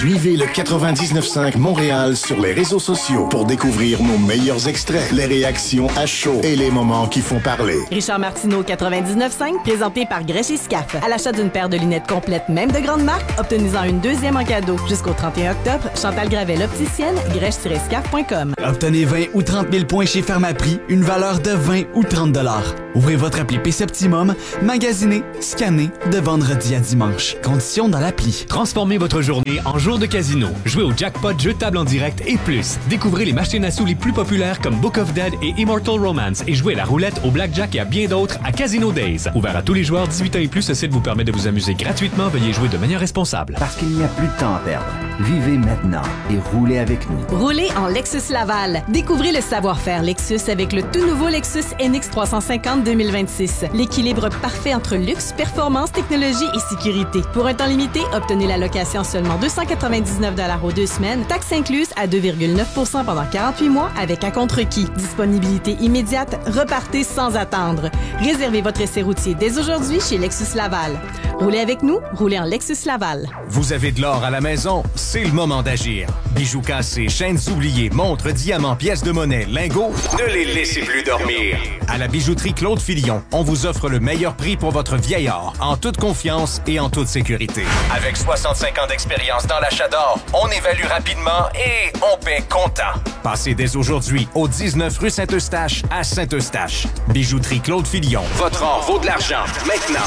[SPEAKER 4] Suivez le 99.5 Montréal sur les réseaux sociaux pour découvrir nos meilleurs extraits, les réactions à chaud et les moments qui font parler.
[SPEAKER 5] Richard Martineau, 99.5, présenté par Grèche et Scaf. À l'achat d'une paire de lunettes complètes, même de grande marque, obtenez-en une deuxième en cadeau. Jusqu'au 31 octobre, Chantal Gravel, opticienne, grèche-scaf.com.
[SPEAKER 15] Obtenez 20 ou 30 000 points chez Pharmaprix, une valeur de 20 ou 30 $. Ouvrez votre appli PC Optimum, magasinez, scannez de vendredi à dimanche. Conditions dans l'appli.
[SPEAKER 16] Transformez votre journée en jour de casino. Jouez au jackpot, jeux de table en direct et plus. Découvrez les machines à sous les plus populaires comme Book of Dead et Immortal Romance et jouez à la roulette, au blackjack et à bien d'autres à Casino Days. Ouvert à tous les joueurs 18 ans et plus, ce site vous permet de vous amuser gratuitement. Veuillez jouer de manière responsable.
[SPEAKER 8] Parce qu'il n'y a plus de temps à perdre. Vivez maintenant et roulez avec nous.
[SPEAKER 5] Roulez en Lexus Laval. Découvrez le savoir-faire Lexus avec le tout nouveau Lexus NX 350 2026. L'équilibre parfait entre luxe, performance, technologie et sécurité. Pour un temps limité, obtenez la location seulement 299 $ aux 2 semaines, taxes incluses à 2,9 % pendant 48 mois avec acompte requis. Disponibilité immédiate, repartez sans attendre. Réservez votre essai routier dès aujourd'hui chez Lexus Laval. Roulez avec nous, roulez en Lexus Laval.
[SPEAKER 13] Vous avez de l'or à la maison? C'est le moment d'agir. Bijoux cassés, chaînes oubliées, montres, diamants, pièces de monnaie, lingots, ne les laissez plus dormir. À la bijouterie Claude Filion, on vous offre le meilleur prix pour votre vieil or, en toute confiance et en toute sécurité. Avec 65 ans d'expérience dans l'achat d'or, on évalue rapidement et on paie comptant. Passez dès aujourd'hui au 19 rue Saint-Eustache à Saint-Eustache. Bijouterie Claude Filion. Votre or vaut de l'argent. Maintenant,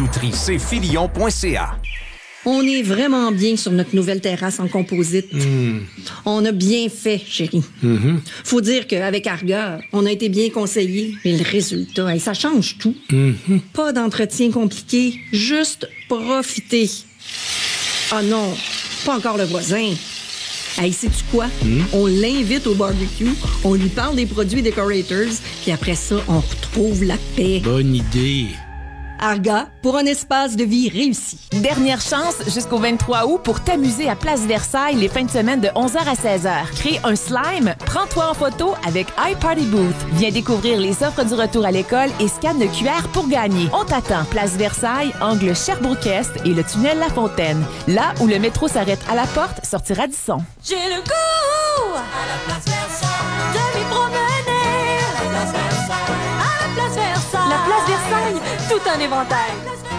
[SPEAKER 13] bijouteriecfilion.ca.
[SPEAKER 17] On est vraiment bien sur notre nouvelle terrasse en composite. On a bien fait, chérie. Faut dire qu'avec Arga, on a été bien conseillés. Mais le résultat, ça change tout. Pas d'entretien compliqué, juste profiter. Ah non, pas encore le voisin. Hey, sais-tu quoi? On l'invite au barbecue, on lui parle des produits Decorators, puis après ça, on retrouve la paix.
[SPEAKER 18] Bonne idée.
[SPEAKER 17] Arga, pour un espace de vie réussi.
[SPEAKER 19] Dernière chance jusqu'au 23 août pour t'amuser à Place Versailles les fins de semaine de 11h à 16h. Crée un slime, prends-toi en photo avec iParty Booth. Viens découvrir les offres du retour à l'école et scanne le QR pour gagner. On t'attend. Place Versailles, angle Sherbrooke-Est et le tunnel La Fontaine. Là où le métro s'arrête à la porte, sortir Radisson.
[SPEAKER 20] J'ai le goût à la Place Versailles de m'y promener. À la Place Versailles. À la Place Versailles.
[SPEAKER 19] La Place Versailles, tout un éventail.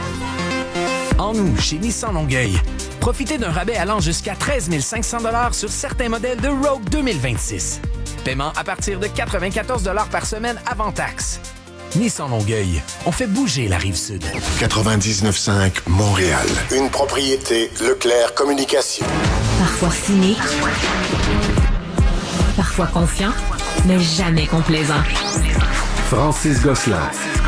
[SPEAKER 13] En nous, chez Nissan Longueuil, profitez d'un rabais allant jusqu'à 13 500 $ sur certains modèles de Rogue 2026. Paiement à partir de 94 $ par semaine avant taxe. Nissan Longueuil, on fait bouger la Rive-Sud.
[SPEAKER 4] 99.5 Montréal. Une propriété Leclerc Communication.
[SPEAKER 9] Parfois cynique, parfois confiant, mais jamais complaisant.
[SPEAKER 21] Francis Gosselin.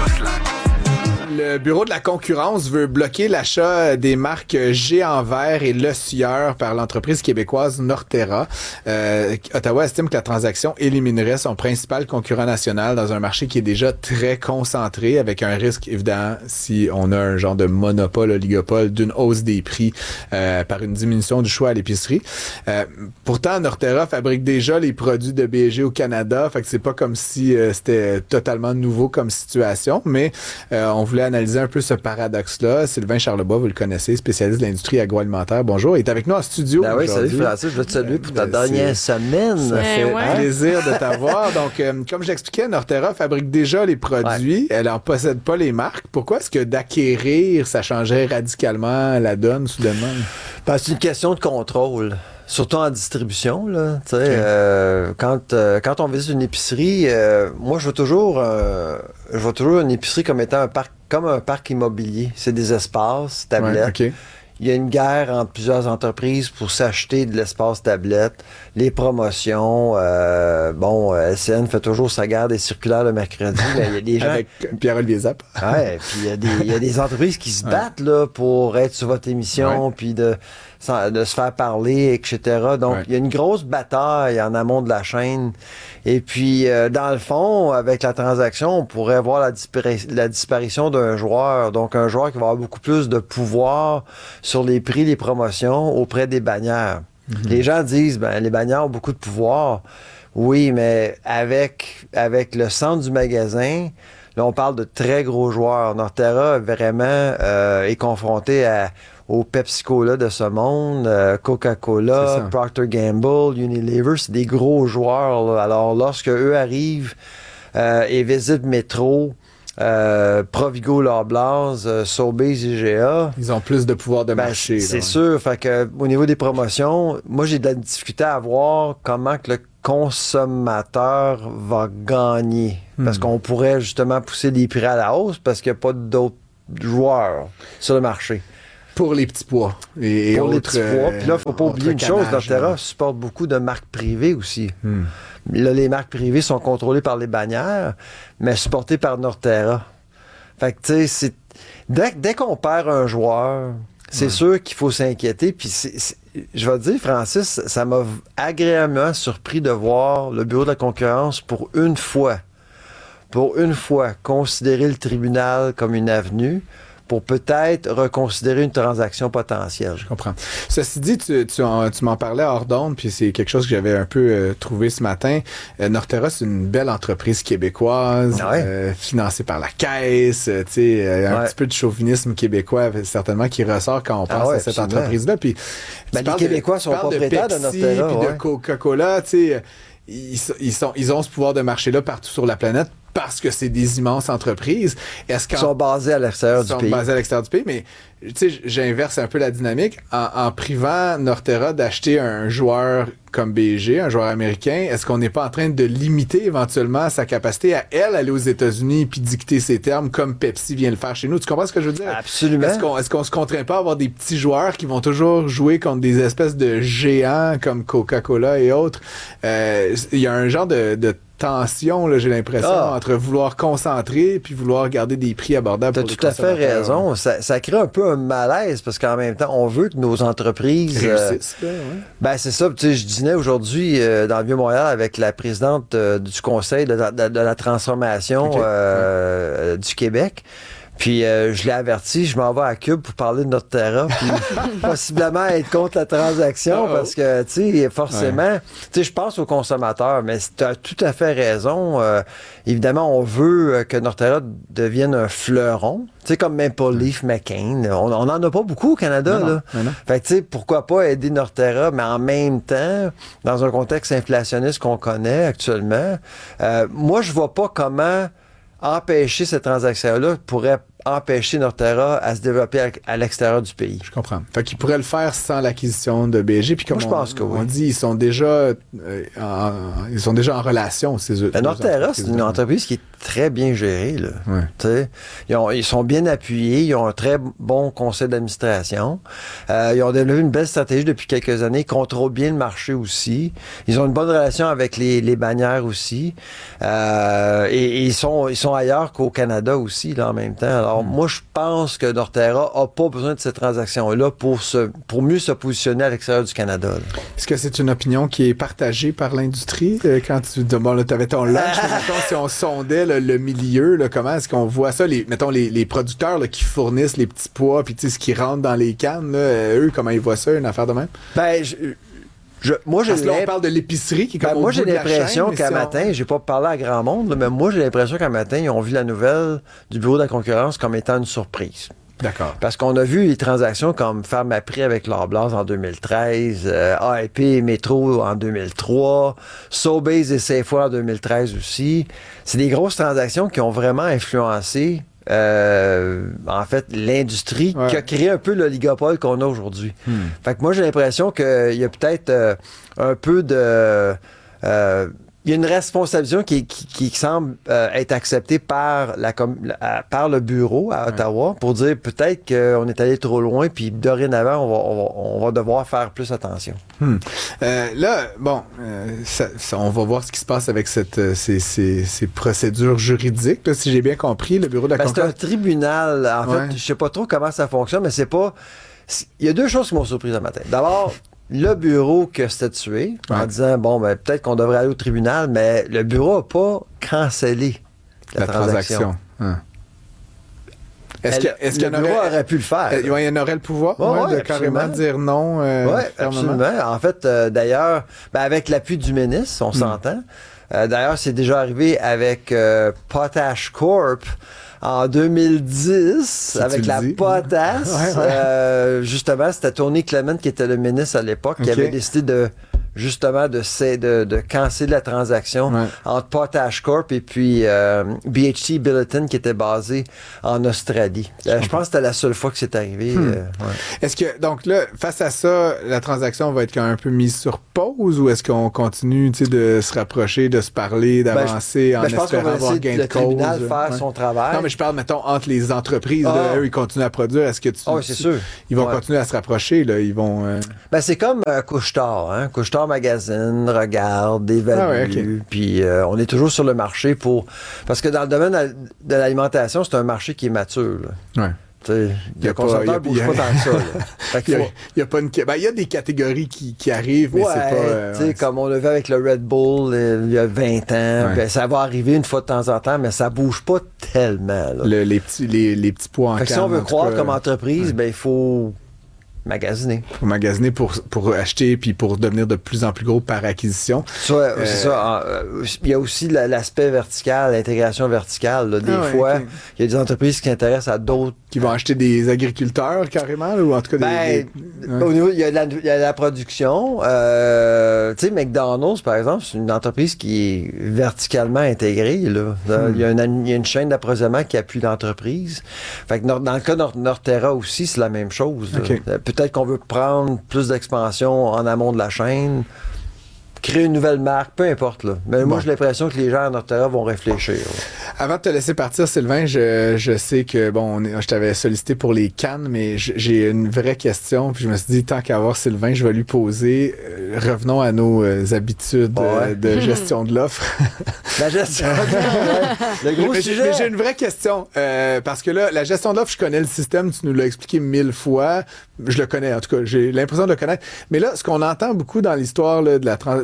[SPEAKER 1] Le Bureau de la concurrence veut bloquer l'achat des marques Géant Vert et Le Sieur par l'entreprise québécoise Norterra. Ottawa estime que la transaction éliminerait son principal concurrent national dans un marché qui est déjà très concentré, avec un risque évident, si on a un genre de monopole, oligopole, d'une hausse des prix par une diminution du choix à l'épicerie. Pourtant, Norterra fabrique déjà les produits de B&G au Canada, fait que c'est pas comme si c'était totalement nouveau comme situation, mais on voulait analyser un peu ce paradoxe-là. Sylvain Charlebois, vous le connaissez, spécialiste de l'industrie agroalimentaire. Bonjour, il est avec nous en studio.
[SPEAKER 22] Ben oui, salut Francis, je veux te saluer pour ta dernière semaine.
[SPEAKER 1] Ça fait plaisir de t'avoir. Donc, comme j'expliquais, Norterra fabrique déjà les produits. Elle en possède pas les marques. Pourquoi est-ce que d'acquérir, ça changerait radicalement la donne soudainement?
[SPEAKER 22] Ben, c'est une question de contrôle. Surtout en distribution, là. Tu sais, quand on visite une épicerie, moi, je vois toujours une épicerie comme étant un parc immobilier. C'est des espaces, tablettes. Ouais, Il y a une guerre entre plusieurs entreprises pour s'acheter de l'espace tablette, les promotions. LCN fait toujours sa guerre des circulaires le mercredi. Là, il y a des gens...
[SPEAKER 1] Avec Pierre-Olivier Zapp.
[SPEAKER 22] Ouais, puis il y a des entreprises qui se battent là, pour être sur votre émission, puis de se faire parler, etc. Donc, il y a une grosse bataille en amont de la chaîne. Et puis, dans le fond, avec la transaction, on pourrait voir la disparition d'un joueur. Donc, un joueur qui va avoir beaucoup plus de pouvoir sur les prix, les promotions auprès des bannières. Mm-hmm. Les gens disent, les bannières ont beaucoup de pouvoir. Oui, mais avec le centre du magasin, là, on parle de très gros joueurs. Norterra, vraiment, est confronté aux Pepsi-Cola de ce monde, Coca-Cola, Procter & Gamble, Unilever, c'est des gros joueurs. Là. Alors, lorsque eux arrivent et visitent Métro, Provigo, Loblaws, Sobeys, IGA.
[SPEAKER 1] Ils ont plus de pouvoir de marché.
[SPEAKER 22] C'est sûr. Fait que, au niveau des promotions, moi, j'ai de la difficulté à voir comment que le consommateur va gagner. Parce qu'on pourrait justement pousser les prix à la hausse parce qu'il n'y a pas d'autres joueurs sur le marché.
[SPEAKER 1] Pour les petits pois. Et
[SPEAKER 22] pour
[SPEAKER 1] autres,
[SPEAKER 22] les petits pois. Puis là, il ne faut pas oublier une chose, Norterra supporte beaucoup de marques privées aussi. Là, les marques privées sont contrôlées par les bannières, mais supportées par Norterra. Fait que, tu sais, dès qu'on perd un joueur, c'est sûr qu'il faut s'inquiéter. Puis, je vais te dire, Francis, ça m'a agréablement surpris de voir le Bureau de la concurrence pour une fois, considérer le tribunal comme une avenue pour peut-être reconsidérer une transaction potentielle.
[SPEAKER 1] Je comprends. Ceci dit, tu m'en parlais hors d'onde, puis c'est quelque chose que j'avais un peu trouvé ce matin. Norterra, c'est une belle entreprise québécoise, financée par la Caisse, un petit peu de chauvinisme québécois, certainement, qui ressort quand on pense à cette entreprise-là. Puis,
[SPEAKER 22] les Québécois sont propriétaires de Norterra.
[SPEAKER 1] Puis de Coca-Cola, ils ont ce pouvoir de marché-là partout sur la planète, parce que c'est des immenses entreprises.
[SPEAKER 22] Ils sont basés à l'extérieur du pays.
[SPEAKER 1] Mais j'inverse un peu la dynamique. En privant Norterra d'acheter un joueur comme BG, un joueur américain, est-ce qu'on n'est pas en train de limiter éventuellement sa capacité à aller aux États-Unis puis dicter ses termes comme Pepsi vient le faire chez nous? Tu comprends ce que je veux dire?
[SPEAKER 22] Absolument.
[SPEAKER 1] Est-ce qu'on se contraint pas à avoir des petits joueurs qui vont toujours jouer contre des espèces de géants comme Coca-Cola et autres? Il y a un genre de tension, là, j'ai l'impression, entre vouloir concentrer puis vouloir garder des prix abordables pour les consommateurs.
[SPEAKER 22] Tu as tout à fait raison. Ça crée un peu un malaise parce qu'en même temps, on veut que nos entreprises
[SPEAKER 1] réussissent.
[SPEAKER 22] C'est ça. Tu sais, je dînais aujourd'hui dans le Vieux-Montréal avec la présidente du Conseil de la transformation du Québec. Puis je l'ai averti, je m'en vais à Cube pour parler de Norterra, puis possiblement être contre la transaction, parce que, tu sais, forcément, tu sais, je pense aux consommateurs, mais tu as tout à fait raison. Évidemment, on veut que Norterra devienne un fleuron, tu sais, comme Maple Leaf, McCain. On n'en a pas beaucoup au Canada, là. Fait que, tu sais, pourquoi pas aider Norterra, mais en même temps, dans un contexte inflationniste qu'on connaît actuellement, moi, je vois pas comment empêcher cette transaction-là pourrait empêcher Norterra à se développer à l'extérieur du pays.
[SPEAKER 1] Je comprends. Fait qu'ils pourraient le faire sans l'acquisition de BG. Puis comme
[SPEAKER 22] je pense que
[SPEAKER 1] on dit, ils sont déjà en relation, ces deux.
[SPEAKER 22] Norterra, c'est une entreprise qui est très bien gérée. Là. Ils sont bien appuyés, ils ont un très bon conseil d'administration. Ils ont développé une belle stratégie depuis quelques années, ils contrôlent bien le marché aussi. Ils ont une bonne relation avec les bannières aussi. Et ils sont ailleurs qu'au Canada aussi, là, en même temps. Alors, moi, je pense que Norterra n'a pas besoin de cette transaction-là pour mieux se positionner à l'extérieur du Canada. Là.
[SPEAKER 1] Est-ce que c'est une opinion qui est partagée par l'industrie? Quand tu avais ton lunch, si on sondait le milieu, là, comment est-ce qu'on voit ça? Les producteurs là, qui fournissent les petits pois puis ce qui rentre dans les cannes, là, eux, comment ils voient ça, une affaire de même?
[SPEAKER 22] Moi,
[SPEAKER 1] on parle de l'épicerie qui est comme
[SPEAKER 22] moi, j'ai l'impression qu'à matin, j'ai pas parlé à grand monde, là, mais moi, j'ai l'impression qu'à matin, ils ont vu la nouvelle du Bureau de la concurrence comme étant une surprise.
[SPEAKER 1] D'accord.
[SPEAKER 22] Parce qu'on a vu les transactions comme Pharmaprix avec Loblaws en 2013, AEP et Métro en 2003, Sobeys et Safeway en 2013 aussi. C'est des grosses transactions qui ont vraiment influencé en fait, l'industrie qui a créé un peu l'oligopole qu'on a aujourd'hui. Fait que moi, j'ai l'impression qu'il y a peut-être un peu de... il y a une responsabilité qui semble être acceptée par le bureau à Ottawa pour dire peut-être qu'on est allé trop loin puis dorénavant, on va devoir faire plus attention.
[SPEAKER 1] Là, on va voir ce qui se passe avec ces procédures juridiques, là, si j'ai bien compris, le bureau de la concurrence.
[SPEAKER 22] C'est un tribunal. En fait, je sais pas trop comment ça fonctionne, mais c'est pas... Il y a deux choses qui m'ont surpris ce matin. D'abord, le bureau qui a statué en disant, peut-être qu'on devrait aller au tribunal, mais le bureau n'a pas cancellé la transaction.
[SPEAKER 1] Est-ce
[SPEAKER 22] le bureau aurait pu le faire?
[SPEAKER 1] Il y en aurait le pouvoir de carrément dire non.
[SPEAKER 22] Oui, absolument. En fait, d'ailleurs, avec l'appui du ministre, on s'entend. D'ailleurs, c'est déjà arrivé avec Potash Corp En 2010, avec la potasse, justement, c'était Tony Clement qui était le ministre à l'époque, qui avait décidé de canceller la transaction entre Potash Corp et puis BHT Billiton qui était basé en Australie. Je pense que c'était la seule fois que c'est arrivé.
[SPEAKER 1] Est-ce que, donc là, face à ça, la transaction va être quand même un peu mise sur pause ou est-ce qu'on continue de se rapprocher, de se parler, d'avancer en espérant avoir gain de cause?
[SPEAKER 22] Le tribunal faire son travail.
[SPEAKER 1] Non, mais je parle, mettons, entre les entreprises, là, eux, ils continuent à produire. Est-ce que
[SPEAKER 22] c'est sûr.
[SPEAKER 1] Ils vont continuer à se rapprocher, là? Ils vont...
[SPEAKER 22] c'est comme Couche-Tard, hein? Couche-Tard magazine, regarde, évalue, puis on est toujours sur le marché parce que dans le domaine de l'alimentation, c'est un marché qui est mature. Le consommateur ne bouge pas tant que ça.
[SPEAKER 1] Il y a des catégories qui arrivent, mais c'est pas...
[SPEAKER 22] comme on l'a vu avec le Red Bull il y a 20 ans, ça va arriver une fois de temps en temps, mais ça bouge pas tellement.
[SPEAKER 1] Les petits pois en canne.
[SPEAKER 22] Si on veut croire comme entreprise, il faut... magasiner.
[SPEAKER 1] Pour magasiner, pour acheter, puis pour devenir de plus en plus gros par acquisition.
[SPEAKER 22] C'est ça. Il y a aussi l'aspect vertical, l'intégration verticale. Là. Des fois, il y a des entreprises qui s'intéressent à d'autres.
[SPEAKER 1] Qui vont acheter des agriculteurs, carrément, ou en tout cas
[SPEAKER 22] au niveau, il y a la production. Tu sais, McDonald's, par exemple, c'est une entreprise qui est verticalement intégrée. Là. Il y a une chaîne d'approvisionnement qui appuie l'entreprise. Fait que dans le cas de Norterra aussi, c'est la même chose. Peut-être qu'on veut prendre plus d'expansion en amont de la chaîne, créer une nouvelle marque, peu importe. Là. Mais moi, j'ai l'impression que les gens à Norterra vont réfléchir.
[SPEAKER 1] Avant de te laisser partir, Sylvain, je sais que, je t'avais sollicité pour les cannes, mais j'ai une vraie question. Puis je me suis dit, tant qu'à voir Sylvain, je vais lui poser. Revenons à nos habitudes de gestion de l'offre.
[SPEAKER 22] La gestion de l'offre, le gros sujet.
[SPEAKER 1] Mais j'ai une vraie question. Parce que là, la gestion de l'offre, je connais le système, tu nous l'as expliqué 1000 fois. Je le connais, en tout cas, j'ai l'impression de le connaître. Mais là, ce qu'on entend beaucoup dans l'histoire là,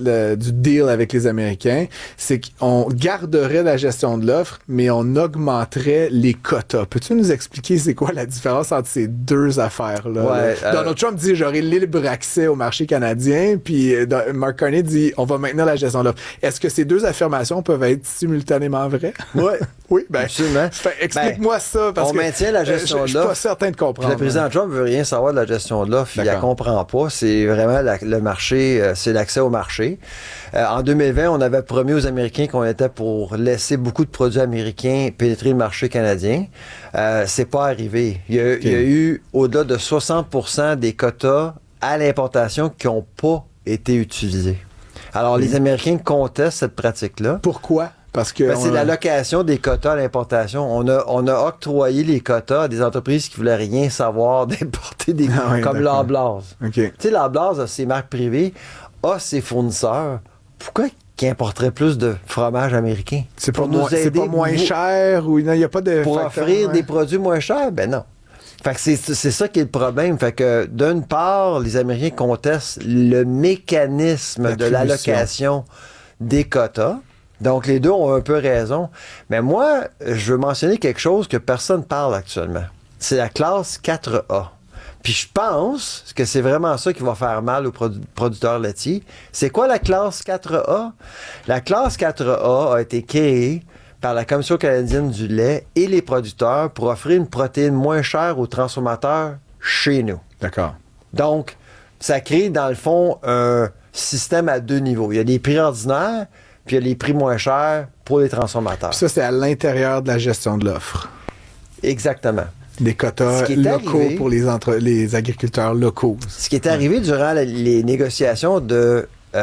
[SPEAKER 1] du deal avec les Américains, c'est qu'on garderait la gestion de l'offre, mais on augmenterait les quotas. Peux-tu nous expliquer c'est quoi la différence entre ces deux affaires-là? Donald Trump dit j'aurai libre accès au marché canadien, puis Mark Carney dit on va maintenir la gestion de l'offre. Est-ce que ces deux affirmations peuvent être simultanément vraies? Oui,
[SPEAKER 22] absolument.
[SPEAKER 1] Explique-moi ça, parce
[SPEAKER 22] on maintient la gestion de l'offre.
[SPEAKER 1] Je suis pas certain de comprendre.
[SPEAKER 22] Le président Trump veut rien savoir de la gestion de l'offre. Il la comprend pas. C'est vraiment le marché, c'est l'accès au marché. En 2020, on avait promis aux Américains qu'on était pour laisser beaucoup de produits américains pénétrer le marché canadien. C'est pas arrivé. Il y a eu au-delà de 60% des quotas à l'importation qui n'ont pas été utilisés. Alors, les Américains contestent cette pratique-là.
[SPEAKER 1] Pourquoi? Parce que
[SPEAKER 22] c'est l'allocation des quotas à l'importation. On a octroyé les quotas à des entreprises qui voulaient rien savoir d'importer des comme l'Amblaise. Tu sais, l'Amblaise a ses marques privées, a ses fournisseurs. Pourquoi qu'ils importeraient plus de fromage américain?
[SPEAKER 1] C'est pas moins cher ou il n'y a pas de...
[SPEAKER 22] Pour offrir des produits moins chers? Ben non. Fait que c'est ça qui est le problème. Fait que d'une part, les Américains contestent le mécanisme de l'allocation des quotas. Donc, les deux ont un peu raison. Mais moi, je veux mentionner quelque chose que personne parle actuellement. C'est la classe 4A. Puis je pense que c'est vraiment ça qui va faire mal aux producteurs laitiers. C'est quoi la classe 4A? La classe 4A a été créée par la Commission canadienne du lait et les producteurs pour offrir une protéine moins chère aux transformateurs chez nous.
[SPEAKER 1] D'accord.
[SPEAKER 22] Donc, ça crée, dans le fond, un système à deux niveaux. Il y a des prix ordinaires, puis il y a les prix moins chers pour les transformateurs.
[SPEAKER 1] Puis ça, c'est à l'intérieur de la gestion de l'offre.
[SPEAKER 22] Exactement.
[SPEAKER 1] Des quotas locaux pour les agriculteurs locaux.
[SPEAKER 22] Ce qui est arrivé durant les négociations de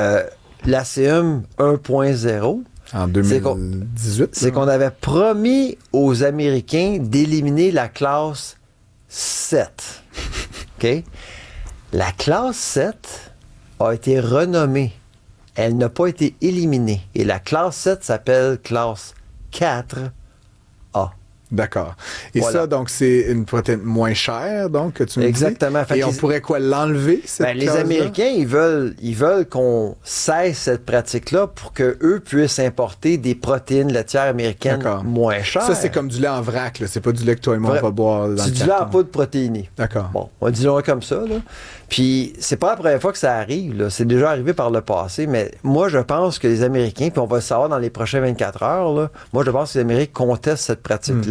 [SPEAKER 22] l'ACM 1.0,
[SPEAKER 1] en 2018,
[SPEAKER 22] c'est qu'on avait promis aux Américains d'éliminer la classe 7. OK? La classe 7 a été renommée. Elle n'a pas été éliminée. Et la classe 7 s'appelle classe 4A.
[SPEAKER 1] D'accord. Et ça, donc, c'est une protéine moins chère, donc, que tu me dis?
[SPEAKER 22] Exactement.
[SPEAKER 1] Et on pourrait l'enlever, cette
[SPEAKER 22] les Américains, ils veulent qu'on cesse cette pratique-là pour qu'eux puissent importer des protéines laitières américaines moins chères.
[SPEAKER 1] Ça, c'est comme du lait en vrac, là. C'est pas du lait que toi et moi, on va boire dans
[SPEAKER 22] c'est du lait en poudre protéinée.
[SPEAKER 1] D'accord.
[SPEAKER 22] Bon, on dit le comme ça, là. Puis, c'est pas la première fois que ça arrive, là. C'est déjà arrivé par le passé, mais moi, je pense que les Américains, puis on va le savoir dans les prochaines 24 heures, là, moi, je pense que les Américains contestent cette pratique-là.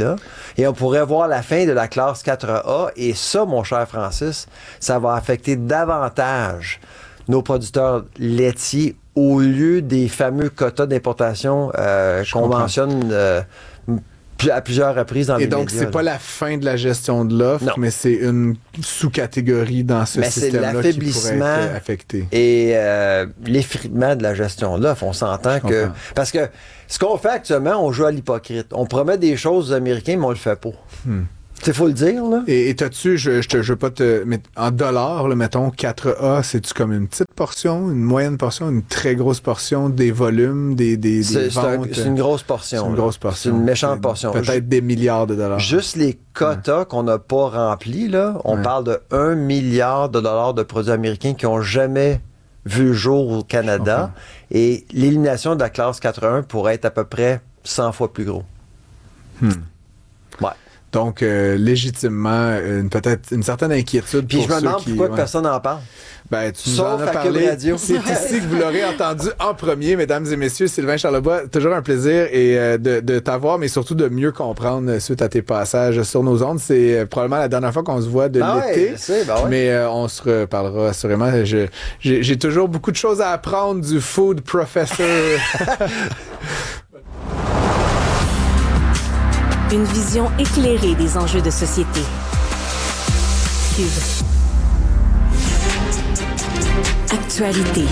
[SPEAKER 22] là. Et on pourrait voir la fin de la classe 4A. Et ça, mon cher Francis, ça va affecter davantage nos producteurs laitiers au lieu des fameux quotas d'importation qu'on mentionne à plusieurs reprises dans les médias.
[SPEAKER 1] Et donc, c'est pas la fin de la gestion de l'offre, mais c'est une sous-catégorie dans ce système-là qui pourrait être affectée.
[SPEAKER 22] Et l'effritement de la gestion de l'offre, on s'entend que... Parce que ce qu'on fait actuellement, on joue à l'hypocrite. On promet des choses aux Américains, mais on le fait pas. Il faut le dire, là.
[SPEAKER 1] Et t'as-tu, je veux pas te mettre en dollars, là, mettons, 4A, c'est-tu comme une petite portion, une moyenne portion, une très grosse portion des volumes, des ventes?
[SPEAKER 22] C'est une grosse portion.
[SPEAKER 1] C'est une grosse portion.
[SPEAKER 22] C'est une méchante portion.
[SPEAKER 1] Peut-être des milliards de dollars.
[SPEAKER 22] Juste les quotas qu'on n'a pas remplis, là, on parle de 1 milliard de dollars de produits américains qui n'ont jamais vu le jour au Canada. Et l'élimination de la classe 4A pourrait être à peu près 100 fois plus gros. Ouais.
[SPEAKER 1] Donc, légitimement, peut-être une certaine inquiétude.
[SPEAKER 22] Puis
[SPEAKER 1] pour
[SPEAKER 22] je me demande
[SPEAKER 1] ceux qui,
[SPEAKER 22] pourquoi personne n'en parle.
[SPEAKER 1] Ben, tu nous en as parlé. C'est ici que vous l'aurez entendu en premier, mesdames et messieurs. Sylvain Charlebois, toujours un plaisir et de t'avoir, mais surtout de mieux comprendre suite à tes passages sur nos ondes. C'est probablement la dernière fois qu'on se voit de l'été. Mais on se reparlera assurément. J'ai toujours beaucoup de choses à apprendre du food professor.
[SPEAKER 3] Une vision éclairée des enjeux de société. Cube. Actualité.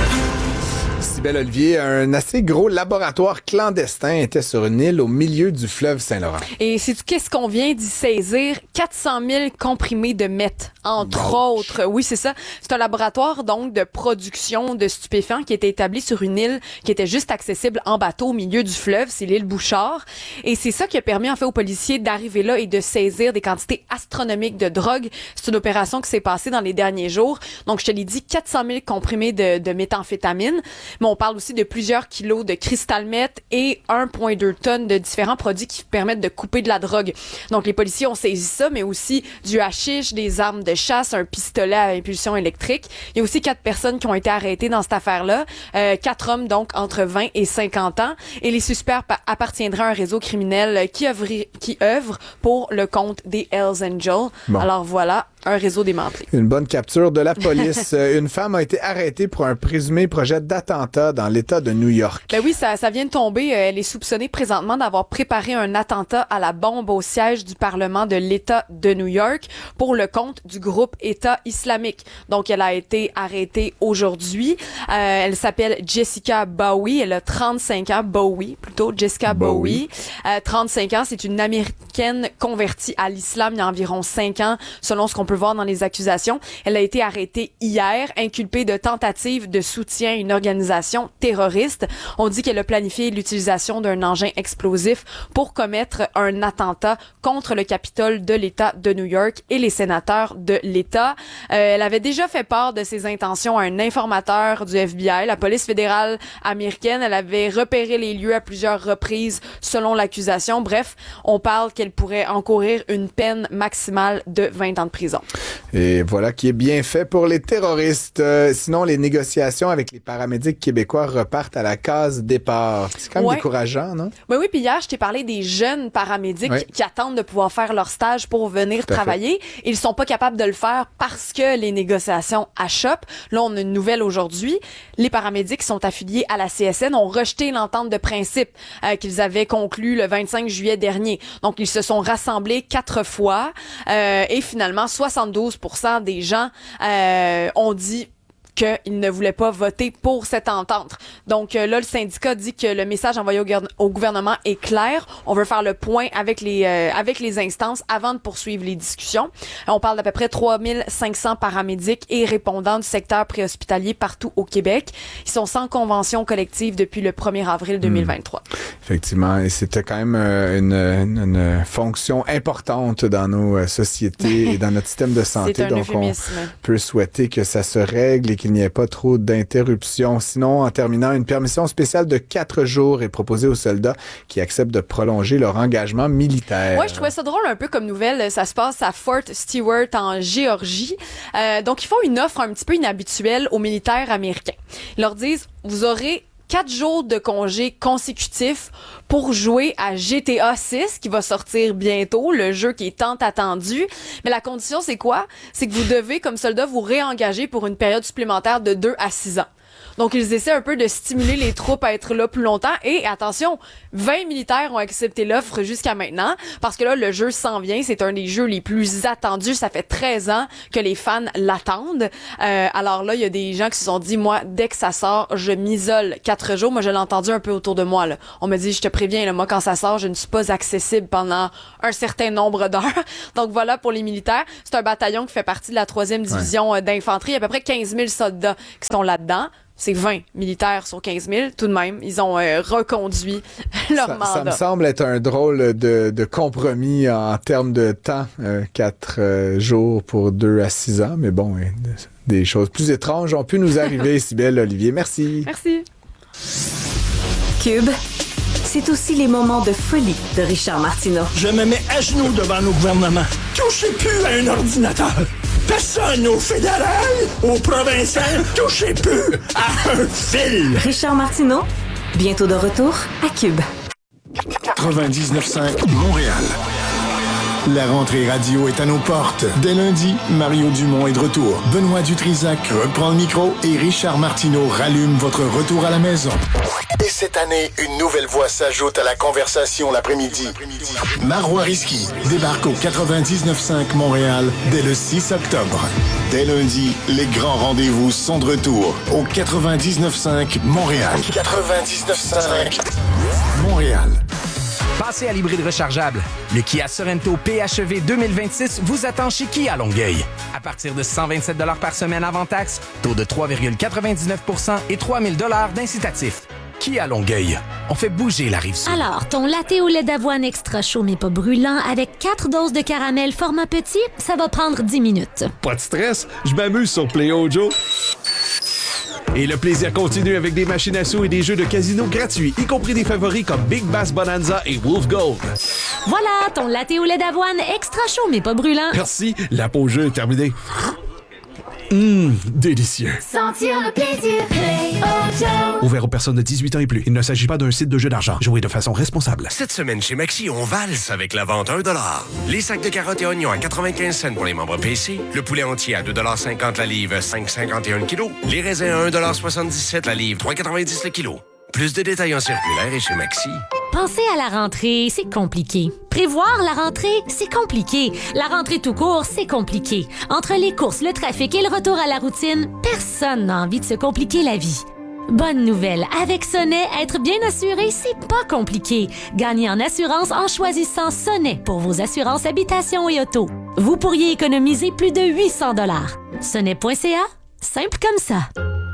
[SPEAKER 1] Cybèle Olivier, un assez gros laboratoire clandestin était sur une île au milieu du fleuve Saint-Laurent.
[SPEAKER 14] Et sais-tu qu'est-ce qu'on vient d'y saisir? 400 000 comprimés de meth, entre autres. Oui, c'est ça. C'est un laboratoire, donc, de production de stupéfiants qui était établi sur une île qui était juste accessible en bateau au milieu du fleuve. C'est l'île Bouchard. Et c'est ça qui a permis, en fait, aux policiers d'arriver là et de saisir des quantités astronomiques de drogue. C'est une opération qui s'est passée dans les derniers jours. Donc, je te l'ai dit, 400 000 comprimés de méthamphétamine. Mais on parle aussi de plusieurs kilos de cristal meth et 1,2 tonnes de différents produits qui permettent de couper de la drogue. Donc, les policiers ont saisi ça, mais aussi du hashish, des armes de chasse, un pistolet à impulsion électrique. Il y a aussi 4 personnes qui ont été arrêtées dans cette affaire-là. 4 hommes, donc, entre 20 et 50 ans. Et les suspects appartiendraient à un réseau criminel qui œuvre pour le compte des Hells Angels. Bon. Alors, voilà, un réseau démantelé.
[SPEAKER 1] Une bonne capture de la police. Une femme a été arrêtée pour un présumé projet d'attentat dans l'État de New York.
[SPEAKER 14] Ben oui, ça vient de tomber. Elle est soupçonnée présentement d'avoir préparé un attentat à la bombe au siège du Parlement de l'État de New York pour le compte du groupe État islamique. Donc, elle a été arrêtée aujourd'hui. Elle s'appelle Jessica Bowie. Elle a 35 ans. Jessica Bowie. 35 ans. C'est une Américaine convertie à l'islam il y a environ 5 ans, selon ce qu'on peut voir dans les accusations. Elle a été arrêtée hier, inculpée de tentative de soutien à une organisation terroriste. On dit qu'elle a planifié l'utilisation d'un engin explosif pour commettre un attentat contre le Capitole de l'État de New York et les sénateurs de l'État. Elle avait déjà fait part de ses intentions à un informateur du FBI, la police fédérale américaine. Elle avait repéré les lieux à plusieurs reprises selon l'accusation. Bref, on parle qu'elle pourrait encourir une peine maximale de 20 ans de prison.
[SPEAKER 1] Et voilà qui est bien fait pour les terroristes. Sinon, les négociations avec les paramédics québécois repartent à la case départ. C'est quand même décourageant, non?
[SPEAKER 14] Oui, puis hier, je t'ai parlé des jeunes paramédics qui attendent de pouvoir faire leur stage pour venir travailler. Ils sont pas capables de le faire parce que les négociations achoppent. Là, on a une nouvelle aujourd'hui. Les paramédics qui sont affiliés à la CSN ont rejeté l'entente de principe qu'ils avaient conclue le 25 juillet dernier. Donc, ils se sont rassemblés 4 fois et finalement, 72% des gens ont dit qu'ils ne voulaient pas voter pour cette entente. Donc là, le syndicat dit que le message envoyé au gouvernement est clair. On veut faire le point avec les instances avant de poursuivre les discussions. On parle d'à peu près 3500 paramédics et répondants du secteur préhospitalier partout au Québec. Ils sont sans convention collective depuis le 1er avril 2023.
[SPEAKER 1] Effectivement, et c'était quand même une fonction importante dans nos sociétés et dans notre système de santé.
[SPEAKER 14] C'est un
[SPEAKER 1] Donc,
[SPEAKER 14] euphémisme.
[SPEAKER 1] on peut souhaiter que ça se règle et qu'il n'y ait pas trop d'interruptions. Sinon, en terminant, une permission spéciale de 4 jours est proposée aux soldats qui acceptent de prolonger leur engagement militaire.
[SPEAKER 14] Ouais, je trouvais ça drôle un peu comme nouvelle. Ça se passe à Fort Stewart en Géorgie. Donc, ils font une offre un petit peu inhabituelle aux militaires américains. Ils leur disent, vous aurez 4 jours de congé consécutifs pour jouer à GTA 6 qui va sortir bientôt, le jeu qui est tant attendu. Mais la condition, c'est quoi? C'est que vous devez, comme soldat, vous réengager pour une période supplémentaire de 2 à 6 ans. Donc, ils essaient un peu de stimuler les troupes à être là plus longtemps. Et attention, 20 militaires ont accepté l'offre jusqu'à maintenant parce que là, le jeu s'en vient. C'est un des jeux les plus attendus. Ça fait 13 ans que les fans l'attendent. Alors là, il y a des gens qui se sont dit, moi, dès que ça sort, je m'isole 4 jours. Moi, je l'ai entendu un peu autour de moi, là. On me dit, je te préviens, là, moi, quand ça sort, je ne suis pas accessible pendant un certain nombre d'heures. Donc voilà pour les militaires. C'est un bataillon qui fait partie de la 3e division d'infanterie. Il y a à peu près 15 000 soldats qui sont là-dedans. C'est 20 militaires sur 15 000. Tout de même, ils ont reconduit leur mandat.
[SPEAKER 1] Ça me semble être un drôle de compromis en termes de temps. 4 jours pour 2 à 6 ans. Mais bon, des choses plus étranges ont pu nous arriver, Cybèle Olivier. Merci.
[SPEAKER 14] Merci.
[SPEAKER 3] Cube, c'est aussi les moments de folie de Richard Martineau.
[SPEAKER 6] Je me mets à genoux devant nos gouvernements. Touchez plus à un ordinateur. Personne au fédéral, au provincial, touchez plus à un fil.
[SPEAKER 3] Richard Martineau, bientôt de retour à Cube.
[SPEAKER 4] 99.5 Montréal. La rentrée radio est à nos portes. Dès lundi, Mario Dumont est de retour. Benoît Dutrisac reprend le micro et Richard Martineau rallume votre retour à la maison. Et cette année, une nouvelle voix s'ajoute à la conversation l'après-midi. Marois Risky débarque au 99.5 Montréal dès le 6 octobre. Dès lundi, les grands rendez-vous sont de retour au 99.5 Montréal. 99.5 Montréal.
[SPEAKER 13] Passez à l'hybride rechargeable. Le Kia Sorento PHEV 2026 vous attend chez Kia Longueuil. À partir de 127 $ par semaine avant taxe, taux de 3,99 % et 3 000 $ d'incitatif. Kia Longueuil. On fait bouger la Rive-Sud.
[SPEAKER 18] Alors, ton latte au lait d'avoine extra chaud mais pas brûlant avec 4 doses de caramel format petit, ça va prendre 10 minutes.
[SPEAKER 23] Pas de stress, je m'amuse sur Play Ojo. Et le plaisir continue avec des machines à sous et des jeux de casino gratuits, y compris des favoris comme Big Bass Bonanza et Wolf Gold.
[SPEAKER 18] Voilà, ton latte au lait d'avoine extra chaud mais pas brûlant.
[SPEAKER 23] Merci, la pause jeu est terminée. Délicieux.
[SPEAKER 20] Sentir le plaisir, Play Ojo.
[SPEAKER 23] Ouvert aux personnes de 18 ans et plus. Il ne s'agit pas d'un site de jeu d'argent. Jouez de façon responsable.
[SPEAKER 7] Cette semaine chez Maxi, on valse avec la vente $1. Les sacs de carottes et oignons à 95 cents pour les membres PC. Le poulet entier à 2,50 la livre, 5,51 kg. Les raisins à 1,77 la livre, 3,90 le kilo. Plus de détails en circulaire et chez Maxi.
[SPEAKER 18] Penser à la rentrée, c'est compliqué. Prévoir la rentrée, c'est compliqué. La rentrée tout court, c'est compliqué. Entre les courses, le trafic et le retour à la routine, personne n'a envie de se compliquer la vie. Bonne nouvelle, avec Sonnet, être bien assuré, c'est pas compliqué. Gagnez en assurance en choisissant Sonnet pour vos assurances habitation et auto. Vous pourriez économiser plus de 800 $. Sonnet.ca, simple comme ça.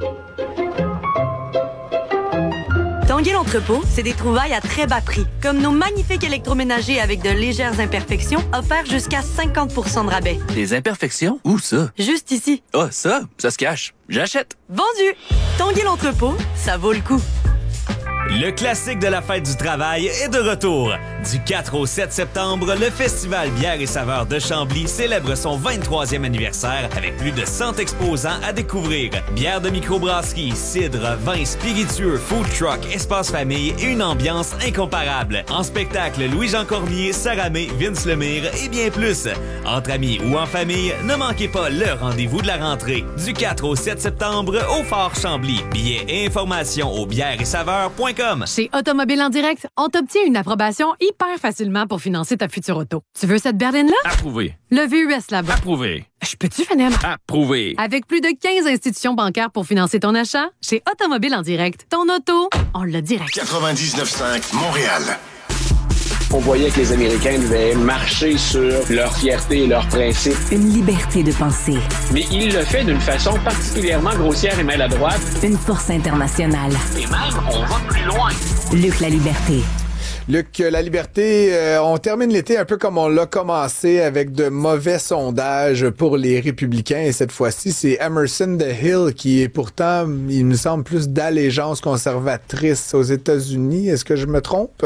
[SPEAKER 24] Tanguay l'entrepôt, c'est des trouvailles à très bas prix, comme nos magnifiques électroménagers avec de légères imperfections offerts jusqu'à 50 % de rabais.
[SPEAKER 25] Des imperfections? Où ça?
[SPEAKER 24] Juste ici.
[SPEAKER 25] Ah, ça se cache. J'achète.
[SPEAKER 24] Vendu! Tanguay l'entrepôt, ça vaut le coup.
[SPEAKER 26] Le classique de la fête du travail est de retour. Du 4 au 7 septembre, le Festival Bière et Saveurs de Chambly célèbre son 23e anniversaire avec plus de 100 exposants à découvrir. Bière de microbrasserie, cidre, vin spiritueux, food truck, espace famille et une ambiance incomparable. En spectacle, Louis-Jean Cormier, Sarah May, Vince Lemire et bien plus. Entre amis ou en famille, ne manquez pas le rendez-vous de la rentrée. Du 4 au 7 septembre au Fort Chambly. Billets et informations au bièreetsaveurs.com.
[SPEAKER 9] Chez Automobile en direct, on t'obtient une approbation hyper facilement pour financer ta future auto. Tu veux cette berline-là?
[SPEAKER 25] Approuvé.
[SPEAKER 9] Le VUS là-bas.
[SPEAKER 25] Approuvé.
[SPEAKER 9] Je peux-tu finir?
[SPEAKER 25] Approuvé.
[SPEAKER 9] Avec plus de 15 institutions bancaires pour financer ton achat, chez Automobile en direct, ton auto, on l'a direct.
[SPEAKER 4] 99.5 Montréal.
[SPEAKER 27] On voyait que les Américains devaient marcher sur leur fierté et leurs principes.
[SPEAKER 3] Une liberté de penser.
[SPEAKER 27] Mais il le fait d'une façon particulièrement grossière et maladroite.
[SPEAKER 3] Une force internationale.
[SPEAKER 27] Et même, on va plus loin.
[SPEAKER 3] Luc La Liberté.
[SPEAKER 1] Luc, La Liberté, on termine l'été un peu comme on l'a commencé avec de mauvais sondages pour les républicains et cette fois-ci, c'est Emerson The Hill qui est pourtant, il me semble, plus d'allégeance conservatrice aux États-Unis. Est-ce que je me trompe?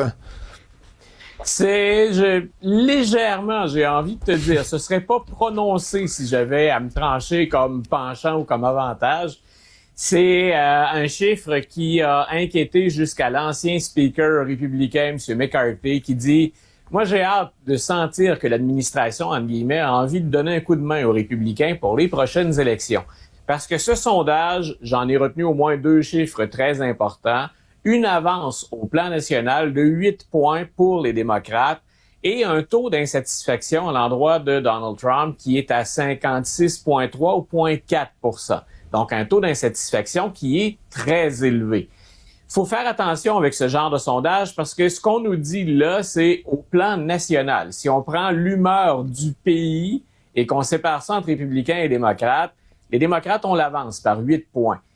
[SPEAKER 28] Légèrement, j'ai envie de te dire, ce serait pas prononcé si j'avais à me trancher comme penchant ou comme avantage. C'est un chiffre qui a inquiété jusqu'à l'ancien speaker républicain, M. McCarthy, qui dit « Moi, j'ai hâte de sentir que l'administration, entre guillemets, a envie de donner un coup de main aux républicains pour les prochaines élections. » Parce que ce sondage, j'en ai retenu au moins 2 chiffres très importants. Une avance au plan national de 8 points pour les démocrates et un taux d'insatisfaction à l'endroit de Donald Trump qui est à 56,3 ou 0,4 %. Donc, un taux d'insatisfaction qui est très élevé. Il faut faire attention avec ce genre de sondage parce que ce qu'on nous dit là, c'est au plan national. Si on prend l'humeur du pays et qu'on sépare ça entre républicains et démocrates, les démocrates ont l'avance par 8 points.